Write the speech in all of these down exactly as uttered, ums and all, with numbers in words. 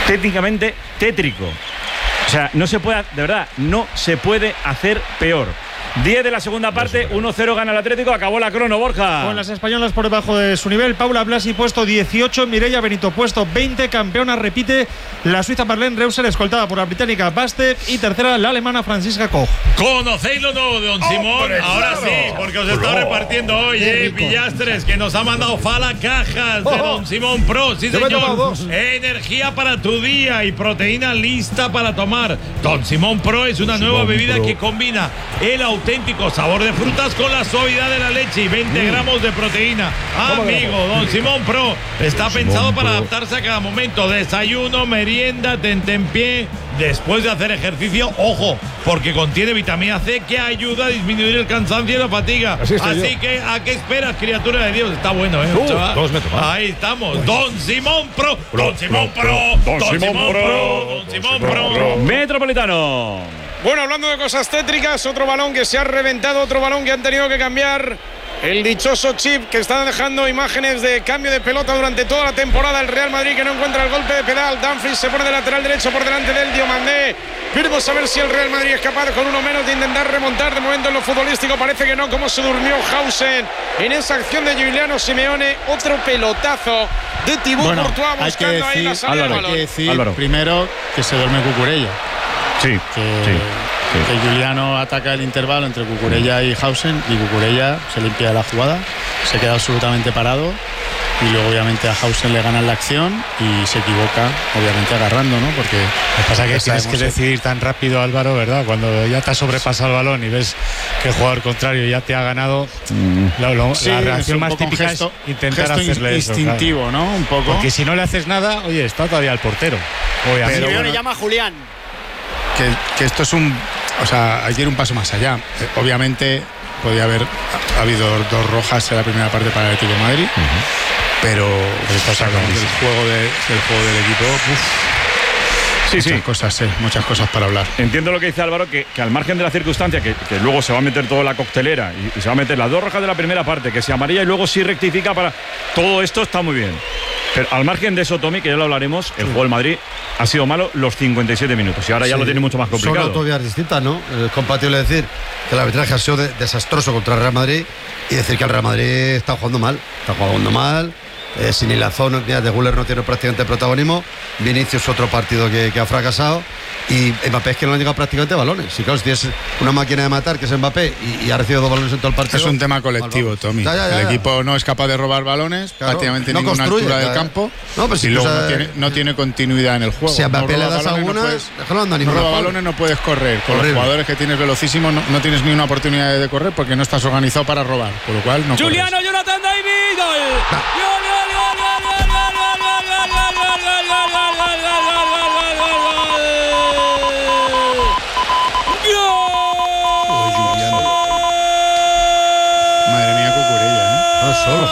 técnicamente tétrico. O sea, no se puede, de verdad, no se puede hacer peor. diez de la segunda parte, uno cero gana el Atlético, acabó la crono, Borja. Con las españolas por debajo de su nivel, Paula Blasi puesto dieciocho, Mireia Benito puesto veinte, campeona repite la suiza Marlene Reusser, escoltada por la británica Baste, y tercera la alemana Franziska Koch. ¿Conocéis lo nuevo de Don Simón? Hombre, Ahora claro. sí, porque os está repartiendo hoy, eh, Pillastres, que nos ha mandado Fala cajas de Don Simón Pro. Sí, Yo me he tomado señor. dos. Energía para tu día y proteína lista para tomar. Don Simón Pro es una nueva bebida que combina el auténtico sabor de frutas con la suavidad de la leche y veinte gramos de proteína. Amigo, Don Simón Pro está pensado para adaptarse a cada momento. Desayuno, merienda, tentempié, después de hacer ejercicio. Ojo, porque contiene vitamina C que ayuda a disminuir el cansancio y la fatiga. Así Así, estoy yo. que, ¿a qué esperas, criatura de Dios? Está bueno, ¿eh? Uh, chaval? dos metros más. Ahí estamos. Don Simón Pro. Don Simón Pro, Pro. Don Don Simón Simón Pro. Pro. Don Simón Pro. Metropolitano. Bueno, hablando de cosas tétricas, otro balón que se ha reventado, otro balón que han tenido que cambiar. El dichoso chip que está dejando imágenes de cambio de pelota durante toda la temporada. El Real Madrid que no encuentra el golpe de pedal. Dumfries se pone de lateral derecho por delante del Diomandé. Veremos a ver si el Real Madrid es capaz con uno menos de intentar remontar. De momento en lo futbolístico parece que no, como se durmió Hausen en esa acción de Giuliano Simeone. Otro pelotazo de Thibaut Bueno, Courtois hay que buscando ahí la decir, salida del Álvaro, hay que balón. decir Álvaro. primero que se duerme Cucurella. Sí, Que, sí. que Giuliano ataca el intervalo entre Cucurella y Hausen y Cucurella se limpia de la jugada, se queda absolutamente parado y luego obviamente a Hausen le ganan la acción y se equivoca, obviamente agarrando, ¿no? Porque Lo que pasa es que tienes sabemos que decidir tan rápido, Álvaro, ¿verdad? Cuando ya te has sobrepasado el balón y ves que el jugador contrario ya te ha ganado, la, lo- Sí, la es reacción un más poco un típica gesto- es intentar gesto hacerle eso. instintivo, claro. ¿no? Un poco. Porque si no le haces nada, oye, está todavía el portero. Obviamente. Pero Simeone bueno, llama a Julián. que, que esto es un, o sea, hay que ir un paso más allá. Eh, obviamente podía haber ha- habido dos rojas en la primera parte para el equipo de Madrid, pero esto sacamos del juego de, del juego del equipo. Uf, Sí, muchas sí. cosas, eh, muchas cosas para hablar. Entiendo lo que dice Álvaro, que, que al margen de la circunstancia, que, que luego se va a meter toda la coctelera y, y se va a meter las dos rojas de la primera parte, que se amarilla y luego sí rectifica para. Todo esto está muy bien. Pero al margen de eso, Tommy, que ya lo hablaremos, el juego del Madrid ha sido malo los cincuenta y siete minutos y ahora ya Sí, lo tiene mucho más Son complicado. autovías distintas, ¿no? Es compatible decir que el arbitraje ha sido de- desastroso contra el Real Madrid y decir que el Real Madrid está jugando mal. Está jugando mal. Eh, sin Ilazón, mira, de Guller no tiene prácticamente protagonismo. Vinicius otro partido que, que ha fracasado. Y Mbappé es que no le han llegado prácticamente balones. Si claro, si tienes una máquina de matar que es Mbappé y, y ha recibido dos balones en todo el partido. Es un tema colectivo, mal, Tommy. Ya, ya, ya, el ya. equipo no es capaz de robar balones, Claro, prácticamente no ninguna construye, altura del claro. campo. No, pero si y tú luego no sabes- tiene, no tiene continuidad en el juego. Si a No Mbappé le roba das a balones, una, no puedes- déjalo andar no ninguna roba falta. balones, no puedes correr. Con Horrible. los jugadores que tienes velocísimos no, no tienes ni una oportunidad de correr porque no estás organizado para robar. Por lo cual no Giuliano, corres. Jonathan David. Gol. Gol, gol, gol, gol, gol, gol, gol, gol, gol, gol, gol, gol, gol, gol, gol, gol, gol, gol, gol, gol. Madre mía, Cucurella, ¿eh? Ah, solo.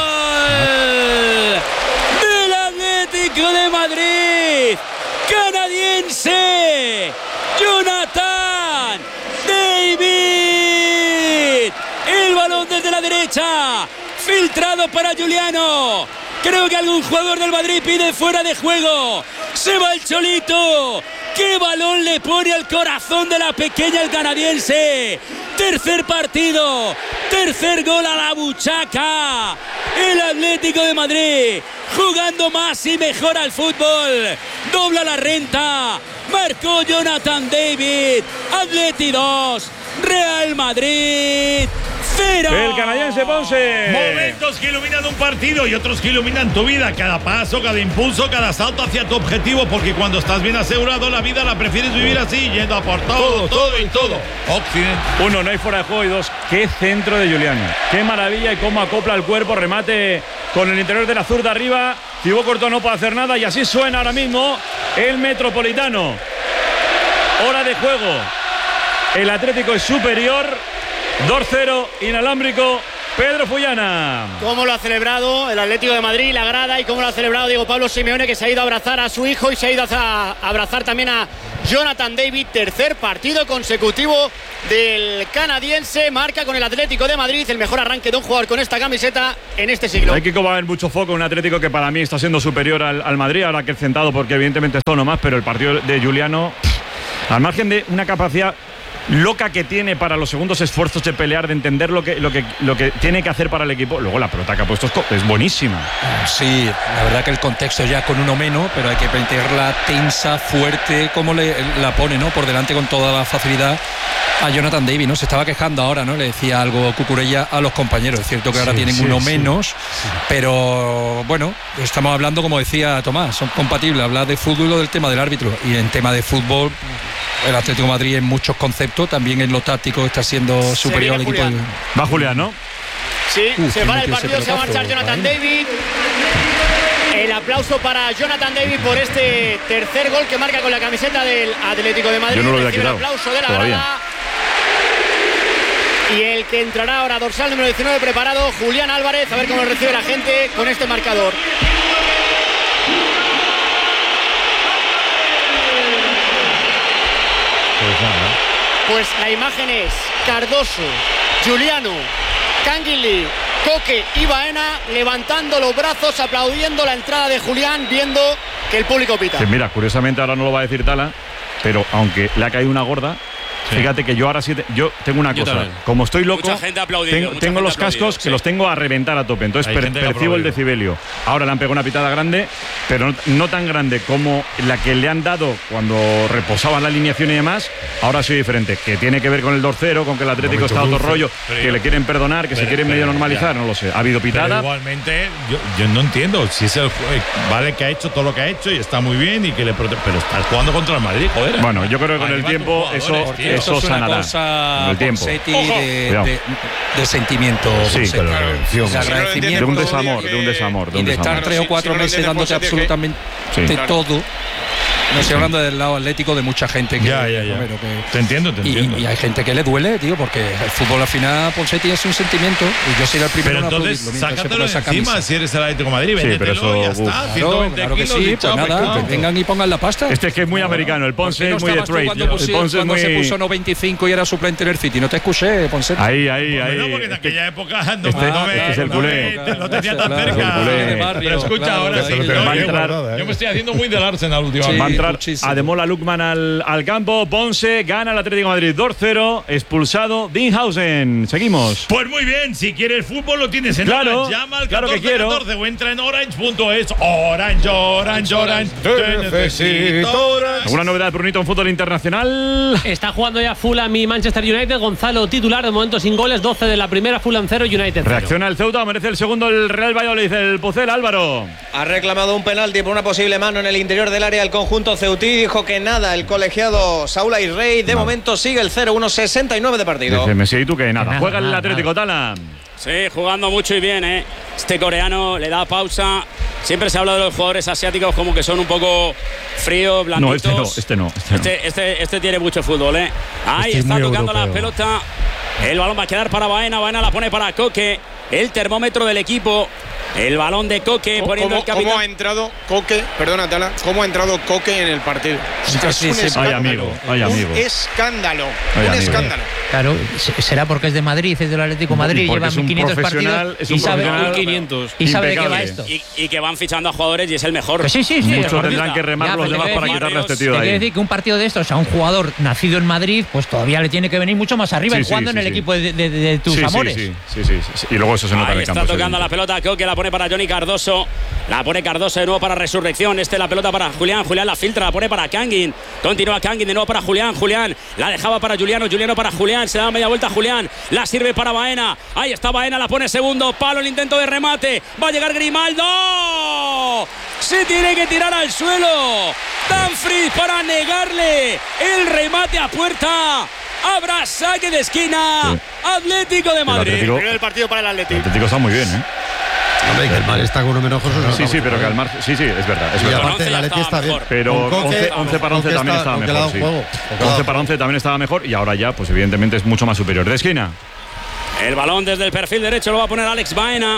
Del Atlético de Madrid, canadiense, Jonathan David. El balón desde la derecha, filtrado para Giuliano. Creo que algún jugador del Madrid pide fuera de juego. Se va el Cholito. ¡Qué balón le pone al corazón de la pequeña el canadiense! Tercer partido, tercer gol a la buchaca. El Atlético de Madrid jugando más y mejor al fútbol. Dobla la renta. Marcó Jonathan David. Atleti dos, Real Madrid cero. El canadiense Ponce. Momentos que iluminan un partido y otros que iluminan tu vida. Cada paso, cada impulso, cada salto hacia tu objetivo. Porque cuando estás bien asegurado, la vida la prefieres vivir así, yendo a por todo, todo y todo. Occidente. Uno, no hay fuera de juego. Y dos, qué centro de Giuliano. Qué maravilla y cómo acopla el cuerpo. Remate con el interior de la zurda arriba. Thibaut Courtois no puede hacer nada. Y así suena ahora mismo el Metropolitano. Hora de juego. El Atlético es superior. dos cero, inalámbrico. Pedro Fullana. Cómo lo ha celebrado el Atlético de Madrid, la grada, y cómo lo ha celebrado Diego Pablo Simeone, que se ha ido a abrazar a su hijo y se ha ido a abrazar también a Jonathan David. Tercer partido consecutivo del canadiense, marca con el Atlético de Madrid el mejor arranque de un jugador con esta camiseta en este siglo. Hay que va a haber mucho foco en un Atlético que para mí está siendo superior al, al Madrid, ahora que el centado, porque evidentemente esto no más, pero el partido de Juliano, al margen de una capacidad loca que tiene para los segundos esfuerzos de pelear, de entender lo que, lo que, lo que tiene que hacer para el equipo. Luego la pelota que ha puesto es buenísima. Sí, la verdad que el contexto ya con uno menos, pero hay que plantearla tensa, fuerte, como le, la pone, ¿no? Por delante con toda la facilidad a Jonathan David, ¿no? Se estaba quejando ahora, ¿no? Le decía algo Cucurella a los compañeros. Es cierto que ahora sí, tienen sí, uno sí, menos, sí. Pero bueno, estamos hablando, como decía Tomás, son compatibles, hablar de fútbol o del tema del árbitro. Y en tema de fútbol, el Atlético de Madrid en muchos conceptos, también en lo táctico está siendo superior al equipo. Julián. Va Julián, ¿no? Sí, Uf, se va el partido, se va a marchar Jonathan Vale. David. El aplauso para Jonathan David por este tercer gol que marca con la camiseta del Atlético de Madrid. Yo no lo había quitado. El aplauso de la Todavía. grada. Y el que entrará ahora, dorsal número diecinueve, preparado, Julián Álvarez, a ver cómo lo recibe la gente con este marcador. Pues la imagen es Cardoso, Juliano, Canguilí, Coque y Baena levantando los brazos, aplaudiendo la entrada de Julián, viendo que el público pita. Sí, mira, curiosamente ahora no lo va a decir Tala, pero aunque le ha caído una gorda, sí. Fíjate que yo ahora sí, te, yo tengo una yo cosa, también. Como estoy loco, mucha gente aplaudido, tengo, mucha tengo gente los cascos sí. que los tengo a reventar a tope, entonces per, percibo el decibelio. Ahora le han pegado una pitada grande, pero no, no tan grande como la que le han dado cuando reposaban la alineación y demás. Ahora sí diferente, que tiene que ver con el dos cero, con que el Atlético está a otro rollo, que le quieren perdonar, que pero, se quieren pero, medio normalizar, ya. No lo sé. Ha habido pitada. Pero igualmente, yo, yo no entiendo si es el vale que ha hecho todo lo que ha hecho y está muy bien y que le prote pero está jugando contra el Madrid, joder. Bueno, yo creo que con el tiempo eso, eso sanará. Con el tiempo. De, de, de sentimiento, sí, pero de agradecimiento, de un desamor, de un desamor, de un y de desamor. estar tres o cuatro si no meses dándote absolutamente sí. todo. No estoy hablando del lado atlético de mucha gente que, ya, ya, ya. Bueno, que te entiendo, te entiendo. Y, y hay gente que le duele, tío, porque el fútbol al final, Ponseti, es un sentimiento y yo soy el primero. Pero entonces, sácatelo encima camisa. Si eres el Atlético de Madrid, sí, pero eso, y ya está. Claro, claro que sí, pues nada, que vengan y pongan la pasta. Este es que es muy americano, el Ponce no es muy de trade. Cuando, pusi, el Ponce cuando muy... se puso noventa y cinco y era suplente en el City, no te escuché, Ponseti. Ahí, ahí, ahí. No, porque en aquella época no es el culé. No tenía tan cerca. Pero escucha, ahora sí. Yo me estoy haciendo muy del Arsenal últimamente. Va a entrar Ademola Lookman al, al campo. Ponce gana el Atlético de Madrid dos cero. Expulsado Dinhausen. Seguimos. Pues muy bien. Si quieres fútbol lo tienes en claro, Orange. Llama al claro catorce catorce o entra en orange punto es. Orange, Orange, Orange. Te necesito Orange. ¿Alguna novedad, Brunito, en fútbol internacional? Está jugando ya Fulham y Manchester United. Gonzalo titular, de momento sin goles. doce de la primera, Fulham cero, United cero. Reacciona el Ceuta. Merece el segundo el Real Valladolid. El Pucel, Álvaro. Ha reclamado un penalti por una posible mano en el interior del área del conjunto ceutí. Dijo que nada, el colegiado Saúl Aizrey. De no. momento sigue el cero uno, sesenta y nueve de partido. Dice Messi, ¿y tú que nada? nada Juega nada, el Atlético, Tala. Sí, jugando mucho y bien, ¿eh? Este coreano le da pausa. Siempre se habla de los jugadores asiáticos como que son un poco fríos, blanditos. No, este no, este no. Este, este, este, este tiene mucho fútbol, ¿eh? Ahí este está tocando europeo. La pelota. El balón va a quedar para Baena. Baena la pone para Coque. El termómetro del equipo. El balón de Coque poniendo ¿Cómo, el capitán. ¿Cómo ha entrado Coque? Perdona, Tala. ¿Cómo ha entrado Coque en el partido? O sea, es un escándalo. Ay, amigo, ay, amigo. Un escándalo. Ay, un amigo. escándalo. Claro, será porque es de Madrid, es del Atlético de Madrid, lleva mil quinientos partidos es un y sabe, quinientos. y sabe de qué va esto. Y, y que van fichando a jugadores y es el mejor. Pues sí, sí, sí. Muchos tendrán que remar ya, los demás para decir, quitarle a este tío de ahí. Quiere decir que un partido de estos a un jugador nacido en Madrid, pues todavía le tiene que venir mucho más arriba, sí, jugando sí, sí, en el sí. equipo de, de, de tus sí, amores. Sí sí, sí, sí, sí. Y luego eso se nota ahí en el campo. Está tocando la pelota Coque, la pone para Johnny Cardoso. La pone Cardoso de nuevo para Resurrección. Este la pelota para Julián. Julián la filtra, la pone para Kangin. Continúa Kangin de nuevo para Julián. Julián la dejaba para Juliano. Juliano para Julián. Se da media vuelta a Julián. La sirve para Baena. Ahí está Baena, la pone segundo. Palo el intento de remate. Va a llegar Grimaldo. Se tiene que tirar al suelo. Danfries para negarle el remate a puerta. Habrá saque de esquina. Sí. Atlético de Madrid. El Atlético, el partido para el Atlético. El Atlético está muy bien, ¿eh? Hombre, que el Madrid está con uno menos José. Sí, sí, pero que al margen. Sí, sí, es verdad. Es y verdad. aparte, el Atlético está bien. Pero once para once también estaba mejor. Sí. once para once también estaba mejor y ahora ya, pues evidentemente es mucho más superior. De esquina. El balón desde el perfil derecho lo va a poner Alex Baena,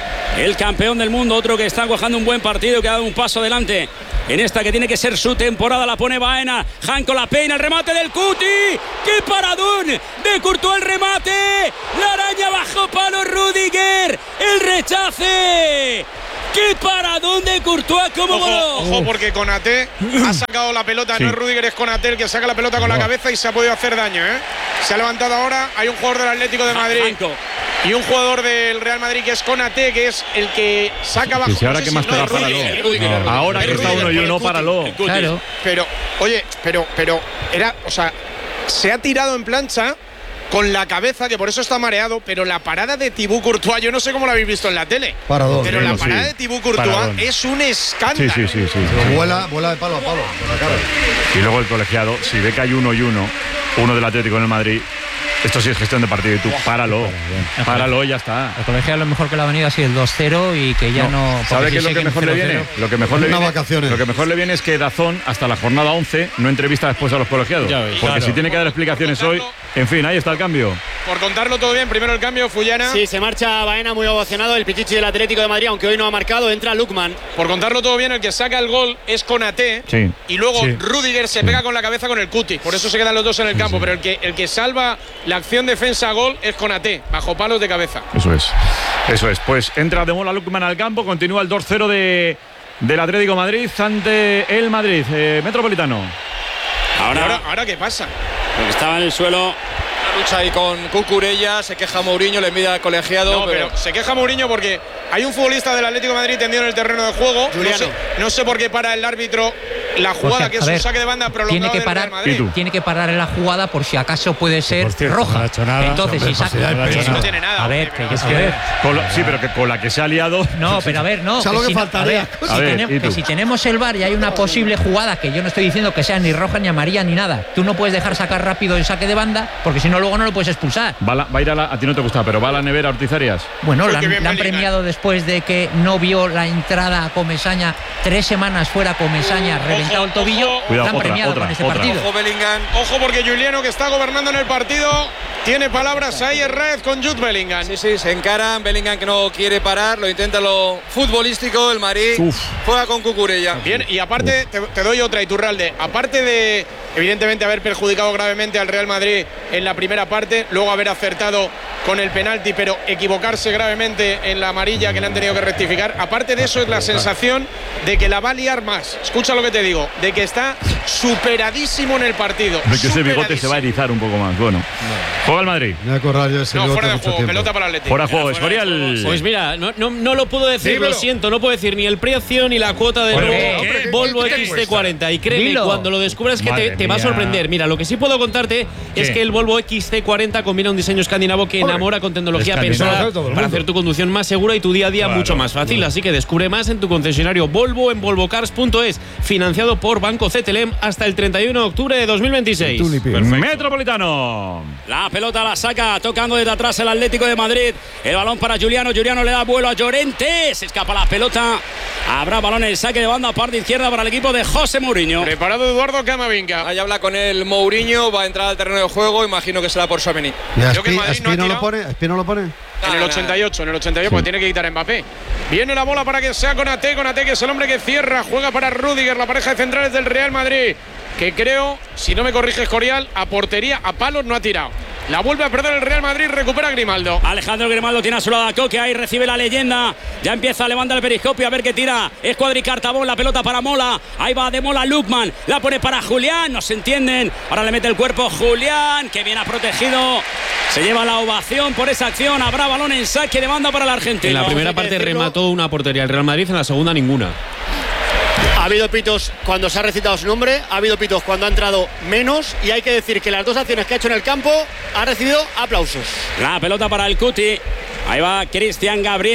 el campeón del mundo, otro que está cuajando un buen partido, que ha dado un paso adelante en esta que tiene que ser su temporada. La pone Baena, Janko la peina, el remate del Cuti, ¡qué paradón de Courtois! El remate, la araña bajo palo, Rüdiger, el rechace, ¡qué paradón de Courtois! ¡Cómo voló! Ojo, porque Konaté ha sacado la pelota, sí. No es Rüdiger, es Konaté el que saca la pelota con no. la cabeza y se ha podido hacer daño, ¿eh? Se ha levantado ahora, hay un jugador del Atlético de Madrid Janko. Y un jugador del Real Madrid que es Konaté, que es el que saca bajo. Y si ahora no sé qué más si te da, páralo. No. Ahora que está uno y uno, páralo. Claro. Pero, oye, pero, pero, era, o sea, se ha tirado en plancha con la cabeza, que por eso está mareado, pero la parada de Thibaut Courtois, yo no sé cómo la habéis visto en la tele. Paradón. Pero la parada sí. de Thibaut Courtois Paradón. Es un escándalo. Sí, sí, sí. sí, sí. sí. Vuela, vuela de palo a palo, por la cara. Y luego el colegiado, si ve que hay uno y uno, uno del Atlético en el Madrid. Esto sí es gestión de partido y tú páralo, páralo y ya está. El colegiado lo mejor que le ha venido ha sido el dos cero y que ya no. no ¿Sabe qué es lo que mejor le viene? Lo que mejor le viene, vacaciones. Lo que mejor le viene es que Dazón hasta la jornada once no entrevista después a los colegiados. Ya veis, porque claro. si tiene que dar explicaciones hoy, en fin, ahí está el cambio. Por contarlo todo bien, primero el cambio, Fullana. Sí, se marcha Baena muy ovacionado, el pichichi del Atlético de Madrid, aunque hoy no ha marcado, entra Lukman. Por contarlo todo bien, el que saca el gol es Konaté. Sí. Y luego sí. Rüdiger se sí. pega con la cabeza con el Cuti. Por eso se quedan los dos en el campo. Sí, sí. Pero el que, el que salva la acción defensa gol es Konaté, bajo palos de cabeza. Eso es. Eso es. Pues entra de Mola Lukman al campo, continúa el dos cero de, del Atlético de Madrid ante el Madrid. Eh, Metropolitano. Ahora, ahora, ahora, ¿qué pasa? Porque estaba en el suelo. Lucha ahí con Cucurella, se queja Mourinho, le mide al colegiado. No, pero... pero se queja Mourinho porque hay un futbolista del Atlético de Madrid tendido en el terreno de juego. No sé, no sé por qué para el árbitro la jugada, Jorge, que es ver, un saque de banda prolongado tiene que parar, del Real Madrid. Tiene que parar en la jugada por si acaso puede ser cierto, roja. No ha hecho nada, entonces, si saca. No, no, no tiene nada. A ver, que es que con la, sí, pero que con la que se ha liado. No, pero a ver, no. Que que si, faltaría. A ver, a si ver, tenemos, que si tenemos el V A R y hay una posible jugada, que yo no estoy diciendo que sea ni roja ni amarilla ni nada, tú no puedes dejar sacar rápido el saque de banda, porque si no, luego no lo puedes expulsar. Va, la, va a ir a la. A ti no te gusta, pero va a la nevera Ortiz Arias. Bueno, la, la han premiado después de que no vio la entrada a Comesaña, tres semanas fuera Comesaña, uh, reventado ojo, el tobillo. Ojo. Cuidado, la han otra, premiado otra, con este otra. partido. Ojo, Bellingham. Ojo, porque Juliano, que está gobernando en el partido, tiene palabras ahí en red con Jude Bellingham. Sí, sí, se encaran. Bellingham que no quiere parar, lo intenta lo futbolístico. El Madrid Uf. juega con Cucurella. Bien, y aparte, te, te doy otra, Iturralde. Aparte de, evidentemente, haber perjudicado gravemente al Real Madrid en la primera parte, luego haber acertado con el penalti, pero equivocarse gravemente en la amarilla que le han tenido que rectificar. Aparte de eso, es la sensación de que la va a liar más. Escucha lo que te digo, de que está superadísimo en el partido. De que ese bigote se va a erizar un poco más. Bueno, juega el Madrid. Me voy a acordar yo ese no, fuera de mucho juego, tiempo. pelota para el Atlético. Fuera de juego, Escorial. Pues mira, no, no, no lo puedo decir, Dímelo. Lo siento, no puedo decir ni el precio ni la cuota de nuevo ¿Qué? Volvo ¿Qué X C cuarenta. Y créeme, Dilo. cuando lo descubras que te, te va a sorprender. Mira, lo que sí puedo contarte ¿Qué? es que el Volvo X C cuarenta combina un diseño escandinavo que enamora con tecnología pensada para hacer tu conducción más segura y tu día a día claro, mucho más fácil. Claro. Así que descubre más en tu concesionario Volvo en volvocars punto es, financiado por Banco C T L M hasta el treinta y uno de octubre de dos mil veintiséis. Metropolitano. La pelota la saca tocando desde atrás el Atlético de Madrid. El balón para Juliano. Juliano le da vuelo a Llorente. Se escapa la pelota. Habrá balón en el saque de banda parte izquierda para el equipo de José Mourinho. Preparado Eduardo Camavinga. Ahí habla con el Mourinho. Va a entrar al terreno de juego. Imagino que será por Tchouaméni. Creo que el Madrid no, no lo pone. ¿Aspi no lo pone? En el ochenta y ocho, en el ochenta y ocho, sí. Porque tiene que quitar Mbappé. Viene la bola para que sea Konaté. Konaté, que es el hombre que cierra. Juega para Rüdiger, la pareja de centrales del Real Madrid. Que creo, si no me corrige Escorial, a portería, a palos no ha tirado. La vuelve a perder el Real Madrid, recupera Grimaldo. Alejandro Grimaldo tiene a su lado a Coque, ahí recibe la leyenda. Ya empieza a levantar el periscopio, a ver qué tira. Es Cuadricartabón, la pelota para Mola. Ahí va de Mola Lukman, la pone para Julián, no se entienden. Ahora le mete el cuerpo Julián, que bien ha protegido. Se lleva la ovación por esa acción. Habrá balón en saque de banda para el argentino. En la primera parte remató una portería el Real Madrid, en la segunda ninguna. Ha habido pitos cuando se ha recitado su nombre, ha habido pitos cuando ha entrado menos, y hay que decir que las dos acciones que ha hecho en el campo ha recibido aplausos. La pelota para el Cuti. Ahí va Cristian Gabriel.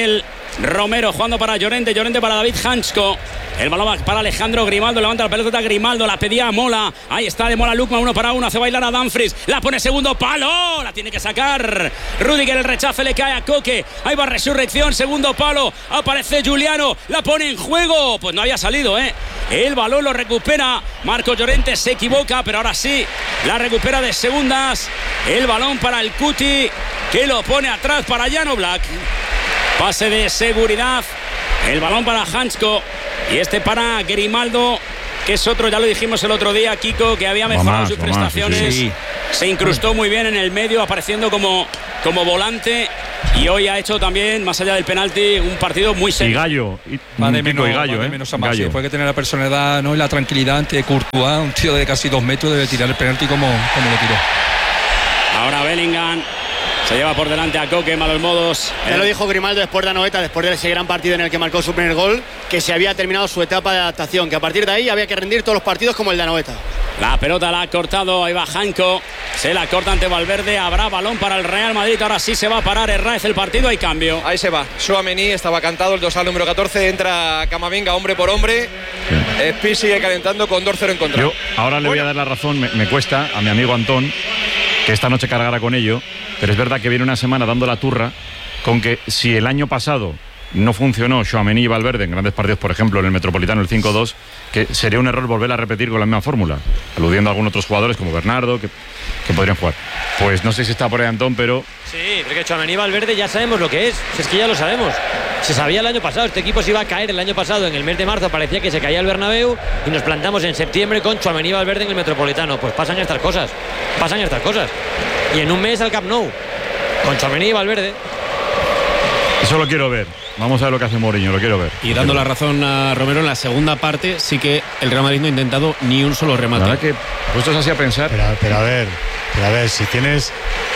Romero jugando para Llorente, Llorente para David Hansko. El balón va para Alejandro Grimaldo, levanta la pelota Grimaldo, la pedía a Mola. Ahí está de Mola Lukman, uno para uno, hace bailar a Dumfries. La pone segundo palo, la tiene que sacar. Rudiger, el rechace le cae a Coque. Ahí va Resurrección, segundo palo. Aparece Giuliano, la pone en juego. Pues no había salido, ¿eh? El balón lo recupera Marco Llorente, se equivoca, pero ahora sí, la recupera de segundas. El balón para el Cuti, que lo pone atrás para Jan Oblak. Pase de seguridad. El balón para Hansko. Y este para Grimaldo, que es otro, ya lo dijimos el otro día, Kiko, que había mejorado más, sus más, prestaciones. sí, sí. Se incrustó muy bien en el medio, apareciendo como, como volante. Y hoy ha hecho también, más allá del penalti, un partido muy serio. Y Gallo. Y, Va de Kiko menos, y Gallo, va de ¿eh? menos a más. Gallo. Después hay que tener la personalidad, ¿no? Y la tranquilidad ante Courtois, un tío de casi dos metros, debe tirar el penalti como, como lo tiró. Ahora Bellingham se lleva por delante a Coque, malos modos. Ya lo dijo Grimaldo después de Anoeta, después de ese gran partido en el que marcó su primer gol, que se había terminado su etapa de adaptación, que a partir de ahí había que rendir todos los partidos como el de Anoeta. La pelota la ha cortado, ahí va Hanko, se la corta ante Valverde, habrá balón para el Real Madrid, ahora sí se va a parar Herráez el partido, hay cambio. Ahí se va, Tchouaméni estaba cantado, el dorsal número catorce, entra Camavinga hombre por hombre. Spi sigue calentando con dos cero en contra. Yo ahora le voy a dar la razón, me, me cuesta a mi amigo Antón que esta noche cargara con ello, pero es verdad que viene una semana dando la turra con que si el año pasado no funcionó Tchouaméni y Valverde en grandes partidos, por ejemplo en el Metropolitano el cinco dos, que sería un error volver a repetir con la misma fórmula, aludiendo a algunos otros jugadores como Bernardo que, que podrían jugar. Pues no sé si está por ahí Antón, pero sí, porque Tchouaméni y Valverde ya sabemos lo que es, si es que ya lo sabemos. Se sabía el año pasado, este equipo se iba a caer el año pasado, en el mes de marzo parecía que se caía el Bernabéu y nos plantamos en septiembre con Tchouaméni y Valverde en el Metropolitano. Pues pasan estas cosas, pasan estas cosas. Y en un mes al Camp Nou, con Tchouaméni y Valverde. eso lo quiero ver. Vamos a ver lo que hace Mourinho, lo quiero ver. Y dando la razón a Romero, en la segunda parte sí que el Real Madrid no ha intentado ni un solo remate. La verdad que puestos así a pensar. Pero, pero a ver, pero a ver, si tienes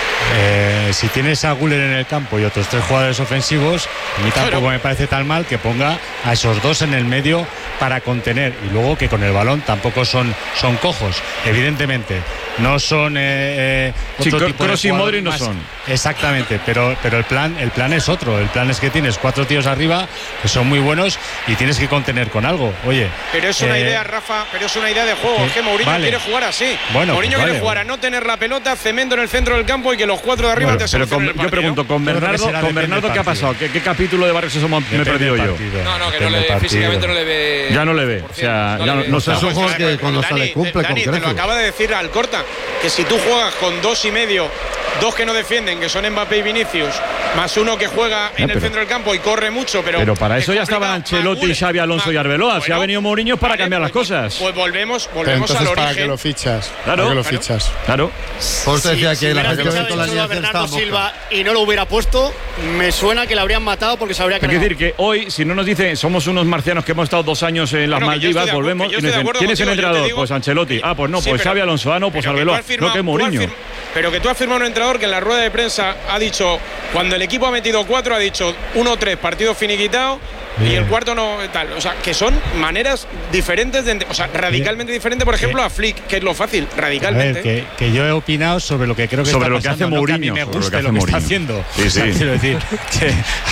eh, si tienes a Güler en el campo y otros tres jugadores ofensivos, a mí tampoco claro. me parece tan mal que ponga a esos dos en el medio para contener, y luego que con el balón tampoco son, son cojos, evidentemente. No son eh, eh, otro sí, tipo Kroos de y Modric no más. son. Exactamente, pero, pero el plan el plan es otro. El plan es que tienes cuatro tíos arriba que son muy buenos y tienes que contener con algo. Oye, pero es una eh, idea, Rafa, pero es una idea de juego. Es que Mourinho vale. quiere jugar así. Bueno, Mourinho pues quiere vale, jugar vale. a no tener la pelota, cemento en el centro del campo y que los cuatro de arriba Bueno, te pero con, solucionen el yo partido. pregunto, con Bernardo, con Bernardo ¿qué ha pasado? ¿Qué, qué capítulo de Barrio Sésamo me he perdido yo? No, no, que no le, físicamente no le ve. Ya no le ve. O sea, no ya le no, ve. no Es un jugador que cuando Dani, se le cumple Dani, con te lo creces. acaba de decir Alcorta, que si tú juegas con dos y medio, dos que no defienden, que son Mbappé y Vinicius, más uno que juega en pero- el centro del campo y corre mucho, pero Pero para eso es ya estaban complicado. Ancelotti, Más Xavi Alonso y Arbeloa. Si ha venido Mourinho es para vale, cambiar las pues- cosas. Pues volvemos, Pero volvemos entonces, al ¿para origen. qué lo fichas? Claro, ¿Para qué lo claro. fichas? Claro. Por eso decía Si que la hubiera gente fichado con la incluso a alineación Bernardo estaba Silva y no lo hubiera puesto, me suena que le habrían matado porque se habría Hay que cargado. decir que hoy, si no nos dicen, somos unos marcianos que hemos estado dos años en las Bueno, que yo estoy Maldivas, de acuerdo- volvemos que yo y nos estoy de dicen, acuerdo ¿quién es el contigo? Yo te entrenador? digo- Pues Ancelotti. Ah, pues no, Sí, pues pero- Xavi Alonso. Ah, no, pues pero que tú Arbeloa. has firmado- No, que tú has Mourinho. firm- Pero que tú has firmado un entrenador que en la rueda de prensa ha dicho, cuando el equipo ha metido cuatro, ha dicho uno tres, partido finiquitado, y el cuarto no tal. O sea, que son maneras diferentes, de, o sea, radicalmente diferentes, por ejemplo, a Flick, que es lo fácil, A radicalmente. ver, que, que yo he opinado sobre lo que creo que Sobre está lo que hace pasando, no Mourinho, que a mí me sobre lo guste que lo hace que, está Mourinho. haciendo. Sí, O sea, sí. quiero decir que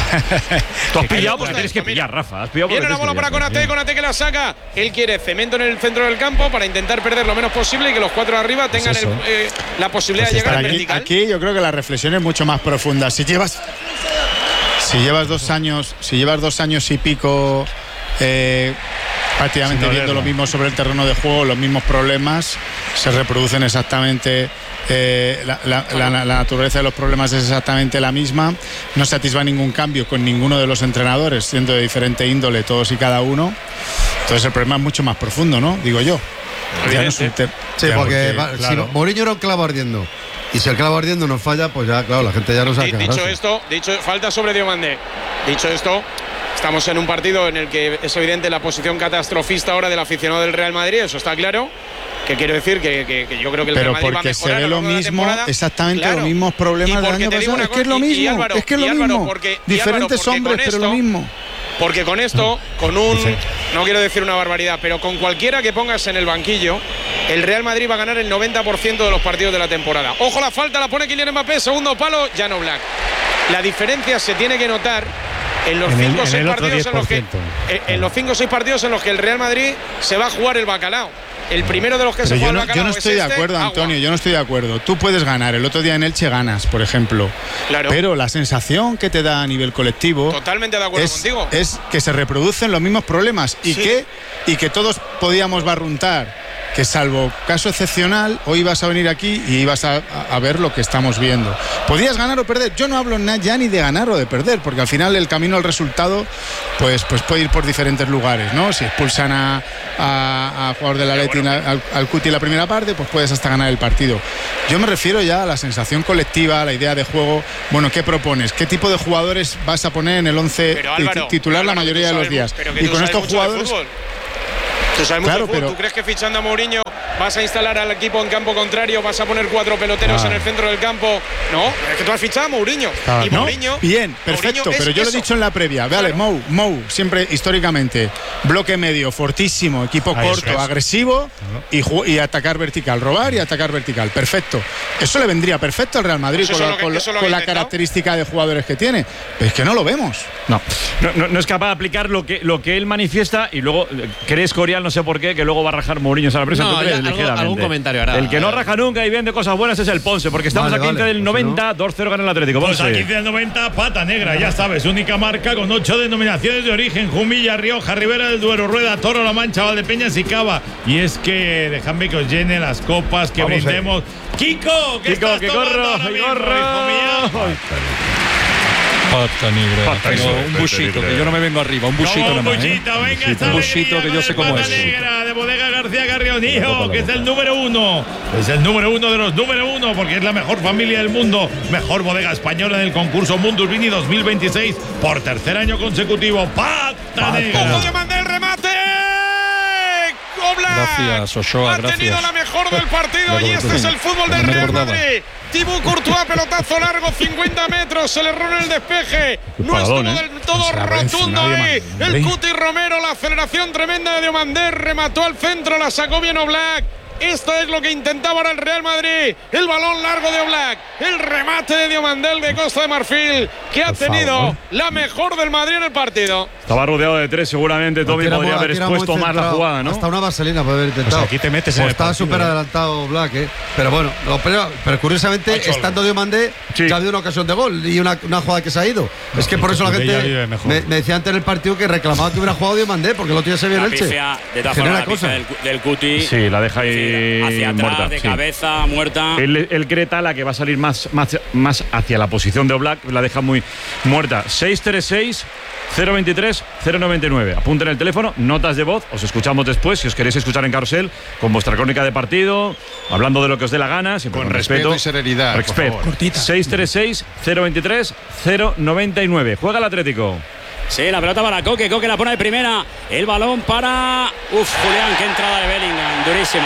Tú has que- pillado que- porque tienes que pillar, Rafa. Has pillado porque Viene la tienes que bola para pillar. Konate, Konate que la saca. Él quiere cemento en el centro del campo para intentar perder lo menos posible y que los cuatro de arriba Pues tengan eso. el, eh, la posibilidad Pues de llegar está al aquí, vertical. aquí yo creo que la reflexión es mucho más profunda. Si llevas, si llevas dos años, si llevas dos años y pico eh, prácticamente Sin viendo olerlo. lo mismo sobre el terreno de juego, los mismos problemas se reproducen exactamente. eh, la, la- la- la naturaleza de los problemas es exactamente la misma. No se atisba ningún cambio con ninguno de los entrenadores, siendo de diferente índole todos y cada uno. Entonces el problema es mucho más profundo, ¿no? Digo yo. Ya no es un te- Sí, ya, porque, va- claro. si Mourinho era un clavo ardiendo. Y si el clavo ardiendo nos falla, pues ya, claro, la gente ya no sabe Di- qué dicho agarrarse. esto, dicho falta sobre Diomandé. Dicho esto, estamos en un partido en el que es evidente la posición catastrofista ahora del aficionado del Real Madrid, eso está claro. Que quiero decir que, que- que yo creo que el Pero Real Madrid va a porque se mejorar ve a lo largo de la mismo, temporada. exactamente Claro. los mismos problemas Y del porque año te digo pasado. una Es que es lo cosa, y- y mismo, Álvaro, es que es lo y Álvaro, mismo. porque- y Álvaro, Diferentes porque hombres, con pero lo esto- mismo. Porque con esto, con un, no quiero decir una barbaridad, pero con cualquiera que pongas en el banquillo, el Real Madrid va a ganar el noventa por ciento de los partidos de la temporada. Ojo, la falta la pone Kylian Mbappé, segundo palo, Jan Oblak. La diferencia se tiene que notar en los En el- cinco o en seis el otro partidos en los que diez por ciento. en, en los cinco o seis partidos en los que el Real Madrid se va a jugar el bacalao. El primero de los que Pero se yo juega no, el bacalao yo no es estoy de este, acuerdo, agua. Antonio, yo no estoy de acuerdo. Tú puedes ganar, el otro día en Elche ganas, por ejemplo. Claro. Pero la sensación que te da a nivel colectivo Totalmente de acuerdo es, contigo. es que se reproducen los mismos problemas y, Sí. que, y que todos podíamos barruntar que salvo caso excepcional, hoy ibas a venir aquí y ibas a, a ver lo que estamos viendo. Podías ganar o perder. Yo no hablo na- ya ni de ganar o de perder, porque al final el camino al resultado pues, pues puede ir por diferentes lugares, ¿no? Si expulsan a, a, a jugador del Atleti en la- al, al Cuti en la primera parte, pues puedes hasta ganar el partido. Yo me refiero ya a la sensación colectiva, a la idea de juego. Bueno, ¿qué propones? ¿Qué tipo de jugadores vas a poner en el once Pero, Álvaro, titular Álvaro, la mayoría tú de los sabes días? mu- pero que Y tú con sabes estos mucho de jugadores... fútbol. Tú sabes mucho Claro, de fútbol. pero- ¿Tú crees que fichando a Mourinho vas a instalar al equipo en campo contrario, vas a poner cuatro peloteros Ah. en el centro del campo? No, es que tú has fichado a Mourinho. Ah, y ¿no? Mourinho. Bien, perfecto, Mourinho es pero yo lo he eso. dicho en la previa. Vale, Claro. Mou, Mou, siempre históricamente, bloque medio, fortísimo, equipo Ahí corto, es. agresivo y, ju- y atacar vertical, robar y atacar vertical. Perfecto. Eso le vendría perfecto al Real Madrid Pues eso con, es la, lo que- con la- eso es lo con que la he intentado. característica de jugadores que tiene. Pero es que no lo vemos. No. No, no, no es capaz de aplicar lo que, lo que él manifiesta y luego eh, cree Escorial, no sé por qué, que luego va a rajar Mourinho a la prensa. No, ¿Tú crees? ya algo- Ligeramente. algún comentario hará. El que no raja nunca y vende cosas buenas es el Ponce, porque estamos Vale, a quince vale, del pues si noventa, dos cero gana el Atlético. Pues Ponce. aquí del noventa, pata negra, ya sabes, única marca con ocho denominaciones de origen: Jumilla, Rioja, Ribera del Duero, Rueda, Toro, La Mancha, Valdepeñas y Cava. Y es que dejadme que os llene las copas, que Vamos brindemos. Kiko, ¿qué Kiko, estás que tomando corro, ahora que mismo, corro. hijo mío? Pata negra. Pata Tengo negra. un buchito, que yo no me vengo arriba. Un buchito Como nada un más. ¿eh? buchito, venga, esta Un buchito alegría que yo con sé el cómo Pata es. Negra de Bodega García Carrionijo, que es el número uno. Es el número uno de los número uno, porque es la mejor familia del mundo. Mejor bodega española en el concurso Mundus Vini dos mil veintiséis por tercer año consecutivo. Pata Negra. ¡Ojo de mandar el remate! Oblak Gracias, Ochoa, ha tenido gracias. la mejor del partido y este es el fútbol del No me Real acordaba. Madrid. Thibaut Courtois, pelotazo largo, cincuenta metros, el error en el despeje. No estuvo paradón, ¿eh? del todo Se la va rotundo encima de ahí. Diomandé. El Cuti Romero, la aceleración tremenda de Diomandé, remató al centro, la sacó bien Oblak. Esto es lo que intentaba ahora el Real Madrid. El balón largo de Oblak. El remate de Diomandé de Costa de Marfil, que ha Por tenido favor. la mejor del Madrid en el partido. Estaba rodeado de tres, seguramente Tommy Aquí podría era haber muy- aquí era muy expuesto más la centrado. jugada, ¿no? Hasta una vaselina puede haber intentado. Pues aquí te metes en Pues el estaba partido, súper ¿eh? adelantado Black, ¿eh? Pero bueno, lo- pero, pero curiosamente, estando Diomandé, Sí. ya ha habido una ocasión de gol y una, una jugada que se ha ido. es que por eso la Courtois ya gente vive mejor. me, me decía antes en el partido que reclamaba que hubiera jugado Diomandé porque el otro día se vio en La Elche. pifia, de todas Genera formas, la pifia cosas. del, del Cuti. Sí, la deja ahí Hacia atrás, muerta. de sí. cabeza, muerta. Él, él cree Tala que va a salir más, más, más hacia la posición de Oblak, la deja muy muerta. seis tres seis, cero veintitrés, cero noventa y nueve. Apunten el teléfono, notas de voz, os escuchamos después si os queréis escuchar en Carrusel con vuestra crónica de partido, hablando de lo que os dé la gana, siempre con, Con respeto respeto y serenidad, por Respeto. favor. Cortita. seis tres seis, cero veintitrés, cero noventa y nueve. Juega el Atlético. Sí, la pelota para Coque. Coque la pone de primera. El balón para. Uf, Julián, qué entrada de Bellingham. Durísima.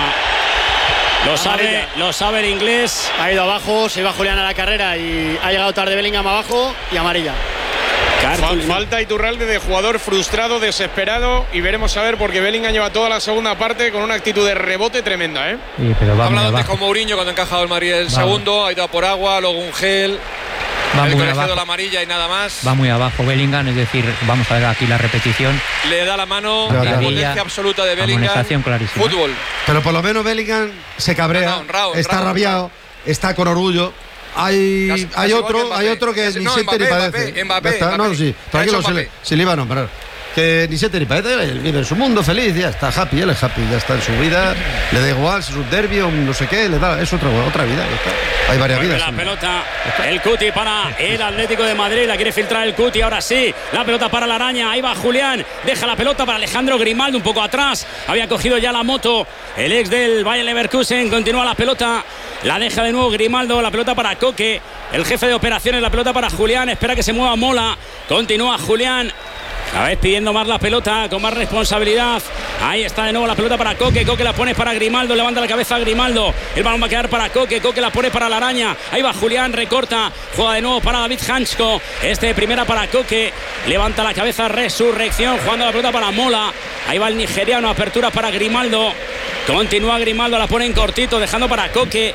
Lo sabe, lo sabe el inglés. Ha ido abajo, se iba Julián a la carrera y ha llegado tarde Bellingham abajo y amarilla. Fal- Falta Iturralde de jugador frustrado, desesperado, y veremos a ver porque Bellingham lleva toda la segunda parte con una actitud de rebote tremenda, ¿eh? Sí, pero va Ha muy hablado antes abajo. con Mourinho cuando ha encajado el Madrid el segundo, ha ido a por agua, luego un gel, Va el muy colegiado abajo. la amarilla y nada más. Va muy abajo Bellingham, es decir, vamos a ver aquí la repetición. Le da la mano, Ya, ya. impotencia absoluta de Bellingham. Amonestación clarísima. Fútbol. Pero por lo menos Bellingham se cabrea, No, no, honrado, está honrado. rabiado, está con orgullo. Hay, Casi- hay casi igual otro, que Mbappé. hay otro que Casi- ni no, siente ni Mbappé, padece. Mbappé, Mbappé, Ya está, Mbappé. no, sí, ¿Qué ha tranquilo, hecho si le, Mbappé? si le iba a nombrar. Que ni siente ni padece, él vive en su mundo feliz, ya está happy, él es happy, ya está en su vida, le da igual si es un derbi o un no sé qué, le da, es otra, otra vida, ya está. Hay varias Vuelve vidas. la sí. pelota, el Cuti para el Atlético de Madrid, la quiere filtrar el Cuti, ahora sí, la pelota para la araña, ahí va Julián, deja la pelota para Alejandro Grimaldo un poco atrás, había cogido ya la moto, el ex del Bayer Leverkusen, continúa la pelota, la deja de nuevo Grimaldo, la pelota para Coque, el jefe de operaciones, la pelota para Julián, espera que se mueva Mola, continúa Julián. Cada vez pidiendo más la pelota, con más responsabilidad. Ahí está de nuevo la pelota para Coque. Coque la pone para Grimaldo, levanta la cabeza a Grimaldo. El balón va a quedar para Coque. Coque la pone para la araña. Ahí va Julián, recorta. Juega de nuevo para David Hansko. Este primera para Coque. Levanta la cabeza, resurrección. Jugando la pelota para Mola. Ahí va el nigeriano, apertura para Grimaldo. Continúa Grimaldo, la pone en cortito, dejando para Coque.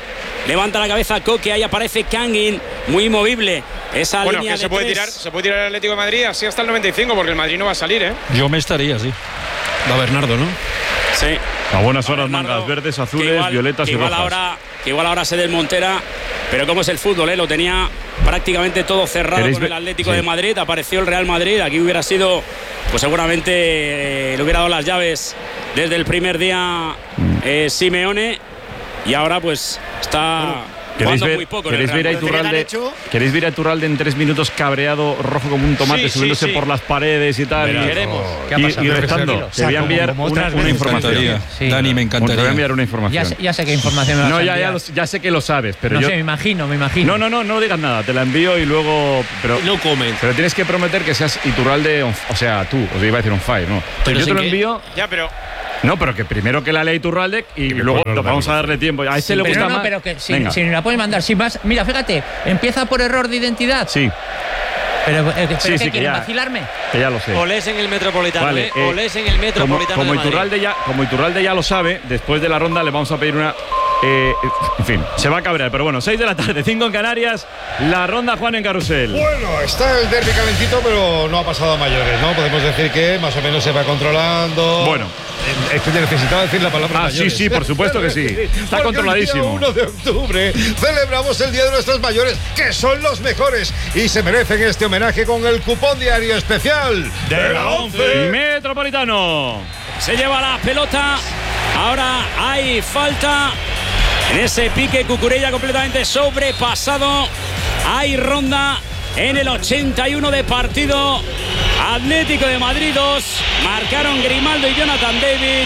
Levanta la cabeza Coque, ahí aparece Kangin, muy movible. Esa bueno, línea que se de puede tres. tirar, se puede tirar el Atlético de Madrid así hasta el noventa y cinco, porque el Madrid no va a salir, ¿eh? Yo me estaría, sí. Va Bernardo, ¿no? Sí. A buenas horas, mangas verdes, azules, igual, violetas y igual rojas. Ahora, que igual ahora se desmontera, pero como es el fútbol, ¿eh? Lo tenía prácticamente todo cerrado con el Atlético sí. de Madrid. Apareció el Real Madrid. Aquí hubiera sido, pues seguramente eh, le hubiera dado las llaves desde el primer día eh, Simeone. Y ahora, pues está. ¿Queréis jugando ver, muy poco ¿queréis, ver a Iturralde, ¿Queréis ver a Iturralde en tres minutos cabreado, rojo como un tomate, sí, subiéndose sí, sí. por las paredes y tal? Verás. Y, Queremos. ¿Qué ha pasado? Y, y rezando. Te voy a enviar como, como una, una información. Sí. Dani, me encantaría. Te voy a enviar una información. Ya sé, ya sé qué información me vas no, a ya, enviar. ya, lo, ya sé que lo sabes, pero no yo. sé, me imagino, me imagino. No, no, no, no digas nada. Te la envío y luego. Pero, no comen. Pero tienes que prometer que seas Iturralde, on, o sea, tú. Os iba a decir on fire, ¿no? Pero yo te lo qué? envío. Ya, pero. No, pero que primero que la ley Iturralde y, y luego lo vamos a darle tiempo. A este sí, le gusta pero no, más. pero que si, si la puedes mandar sin más. Mira, fíjate, empieza por error de identidad. Sí. Pero, eh, pero sí, ¿qué sí, quieren ya, vacilarme? Que ya lo sé. Olés en el Metropolitano, vale, ¿eh? eh Olés en el Metropolitano. Como, como, de Iturralde ya, como Iturralde ya lo sabe, después de la ronda le vamos a pedir una. Eh, en fin, se va a cabrear, pero bueno, seis de la tarde, cinco en Canarias, la ronda Juan en Carrusel. Bueno, está el derbi calentito, pero no ha pasado a mayores, ¿no? Podemos decir que más o menos se va controlando. Bueno. Es que necesitaba decir la palabra ah, mayores. Sí, sí, por supuesto que sí. Está Porque controladísimo. El día uno de octubre celebramos el Día de nuestros mayores, que son los mejores y se merecen este homenaje con el cupón diario especial de la once. Metropolitano. Se lleva la pelota. Ahora hay falta en ese pique. Cucurella completamente sobrepasado. Hay ronda en el ochenta y uno de partido. Atlético de Madrid dos. Marcaron Grimaldo y Jonathan David.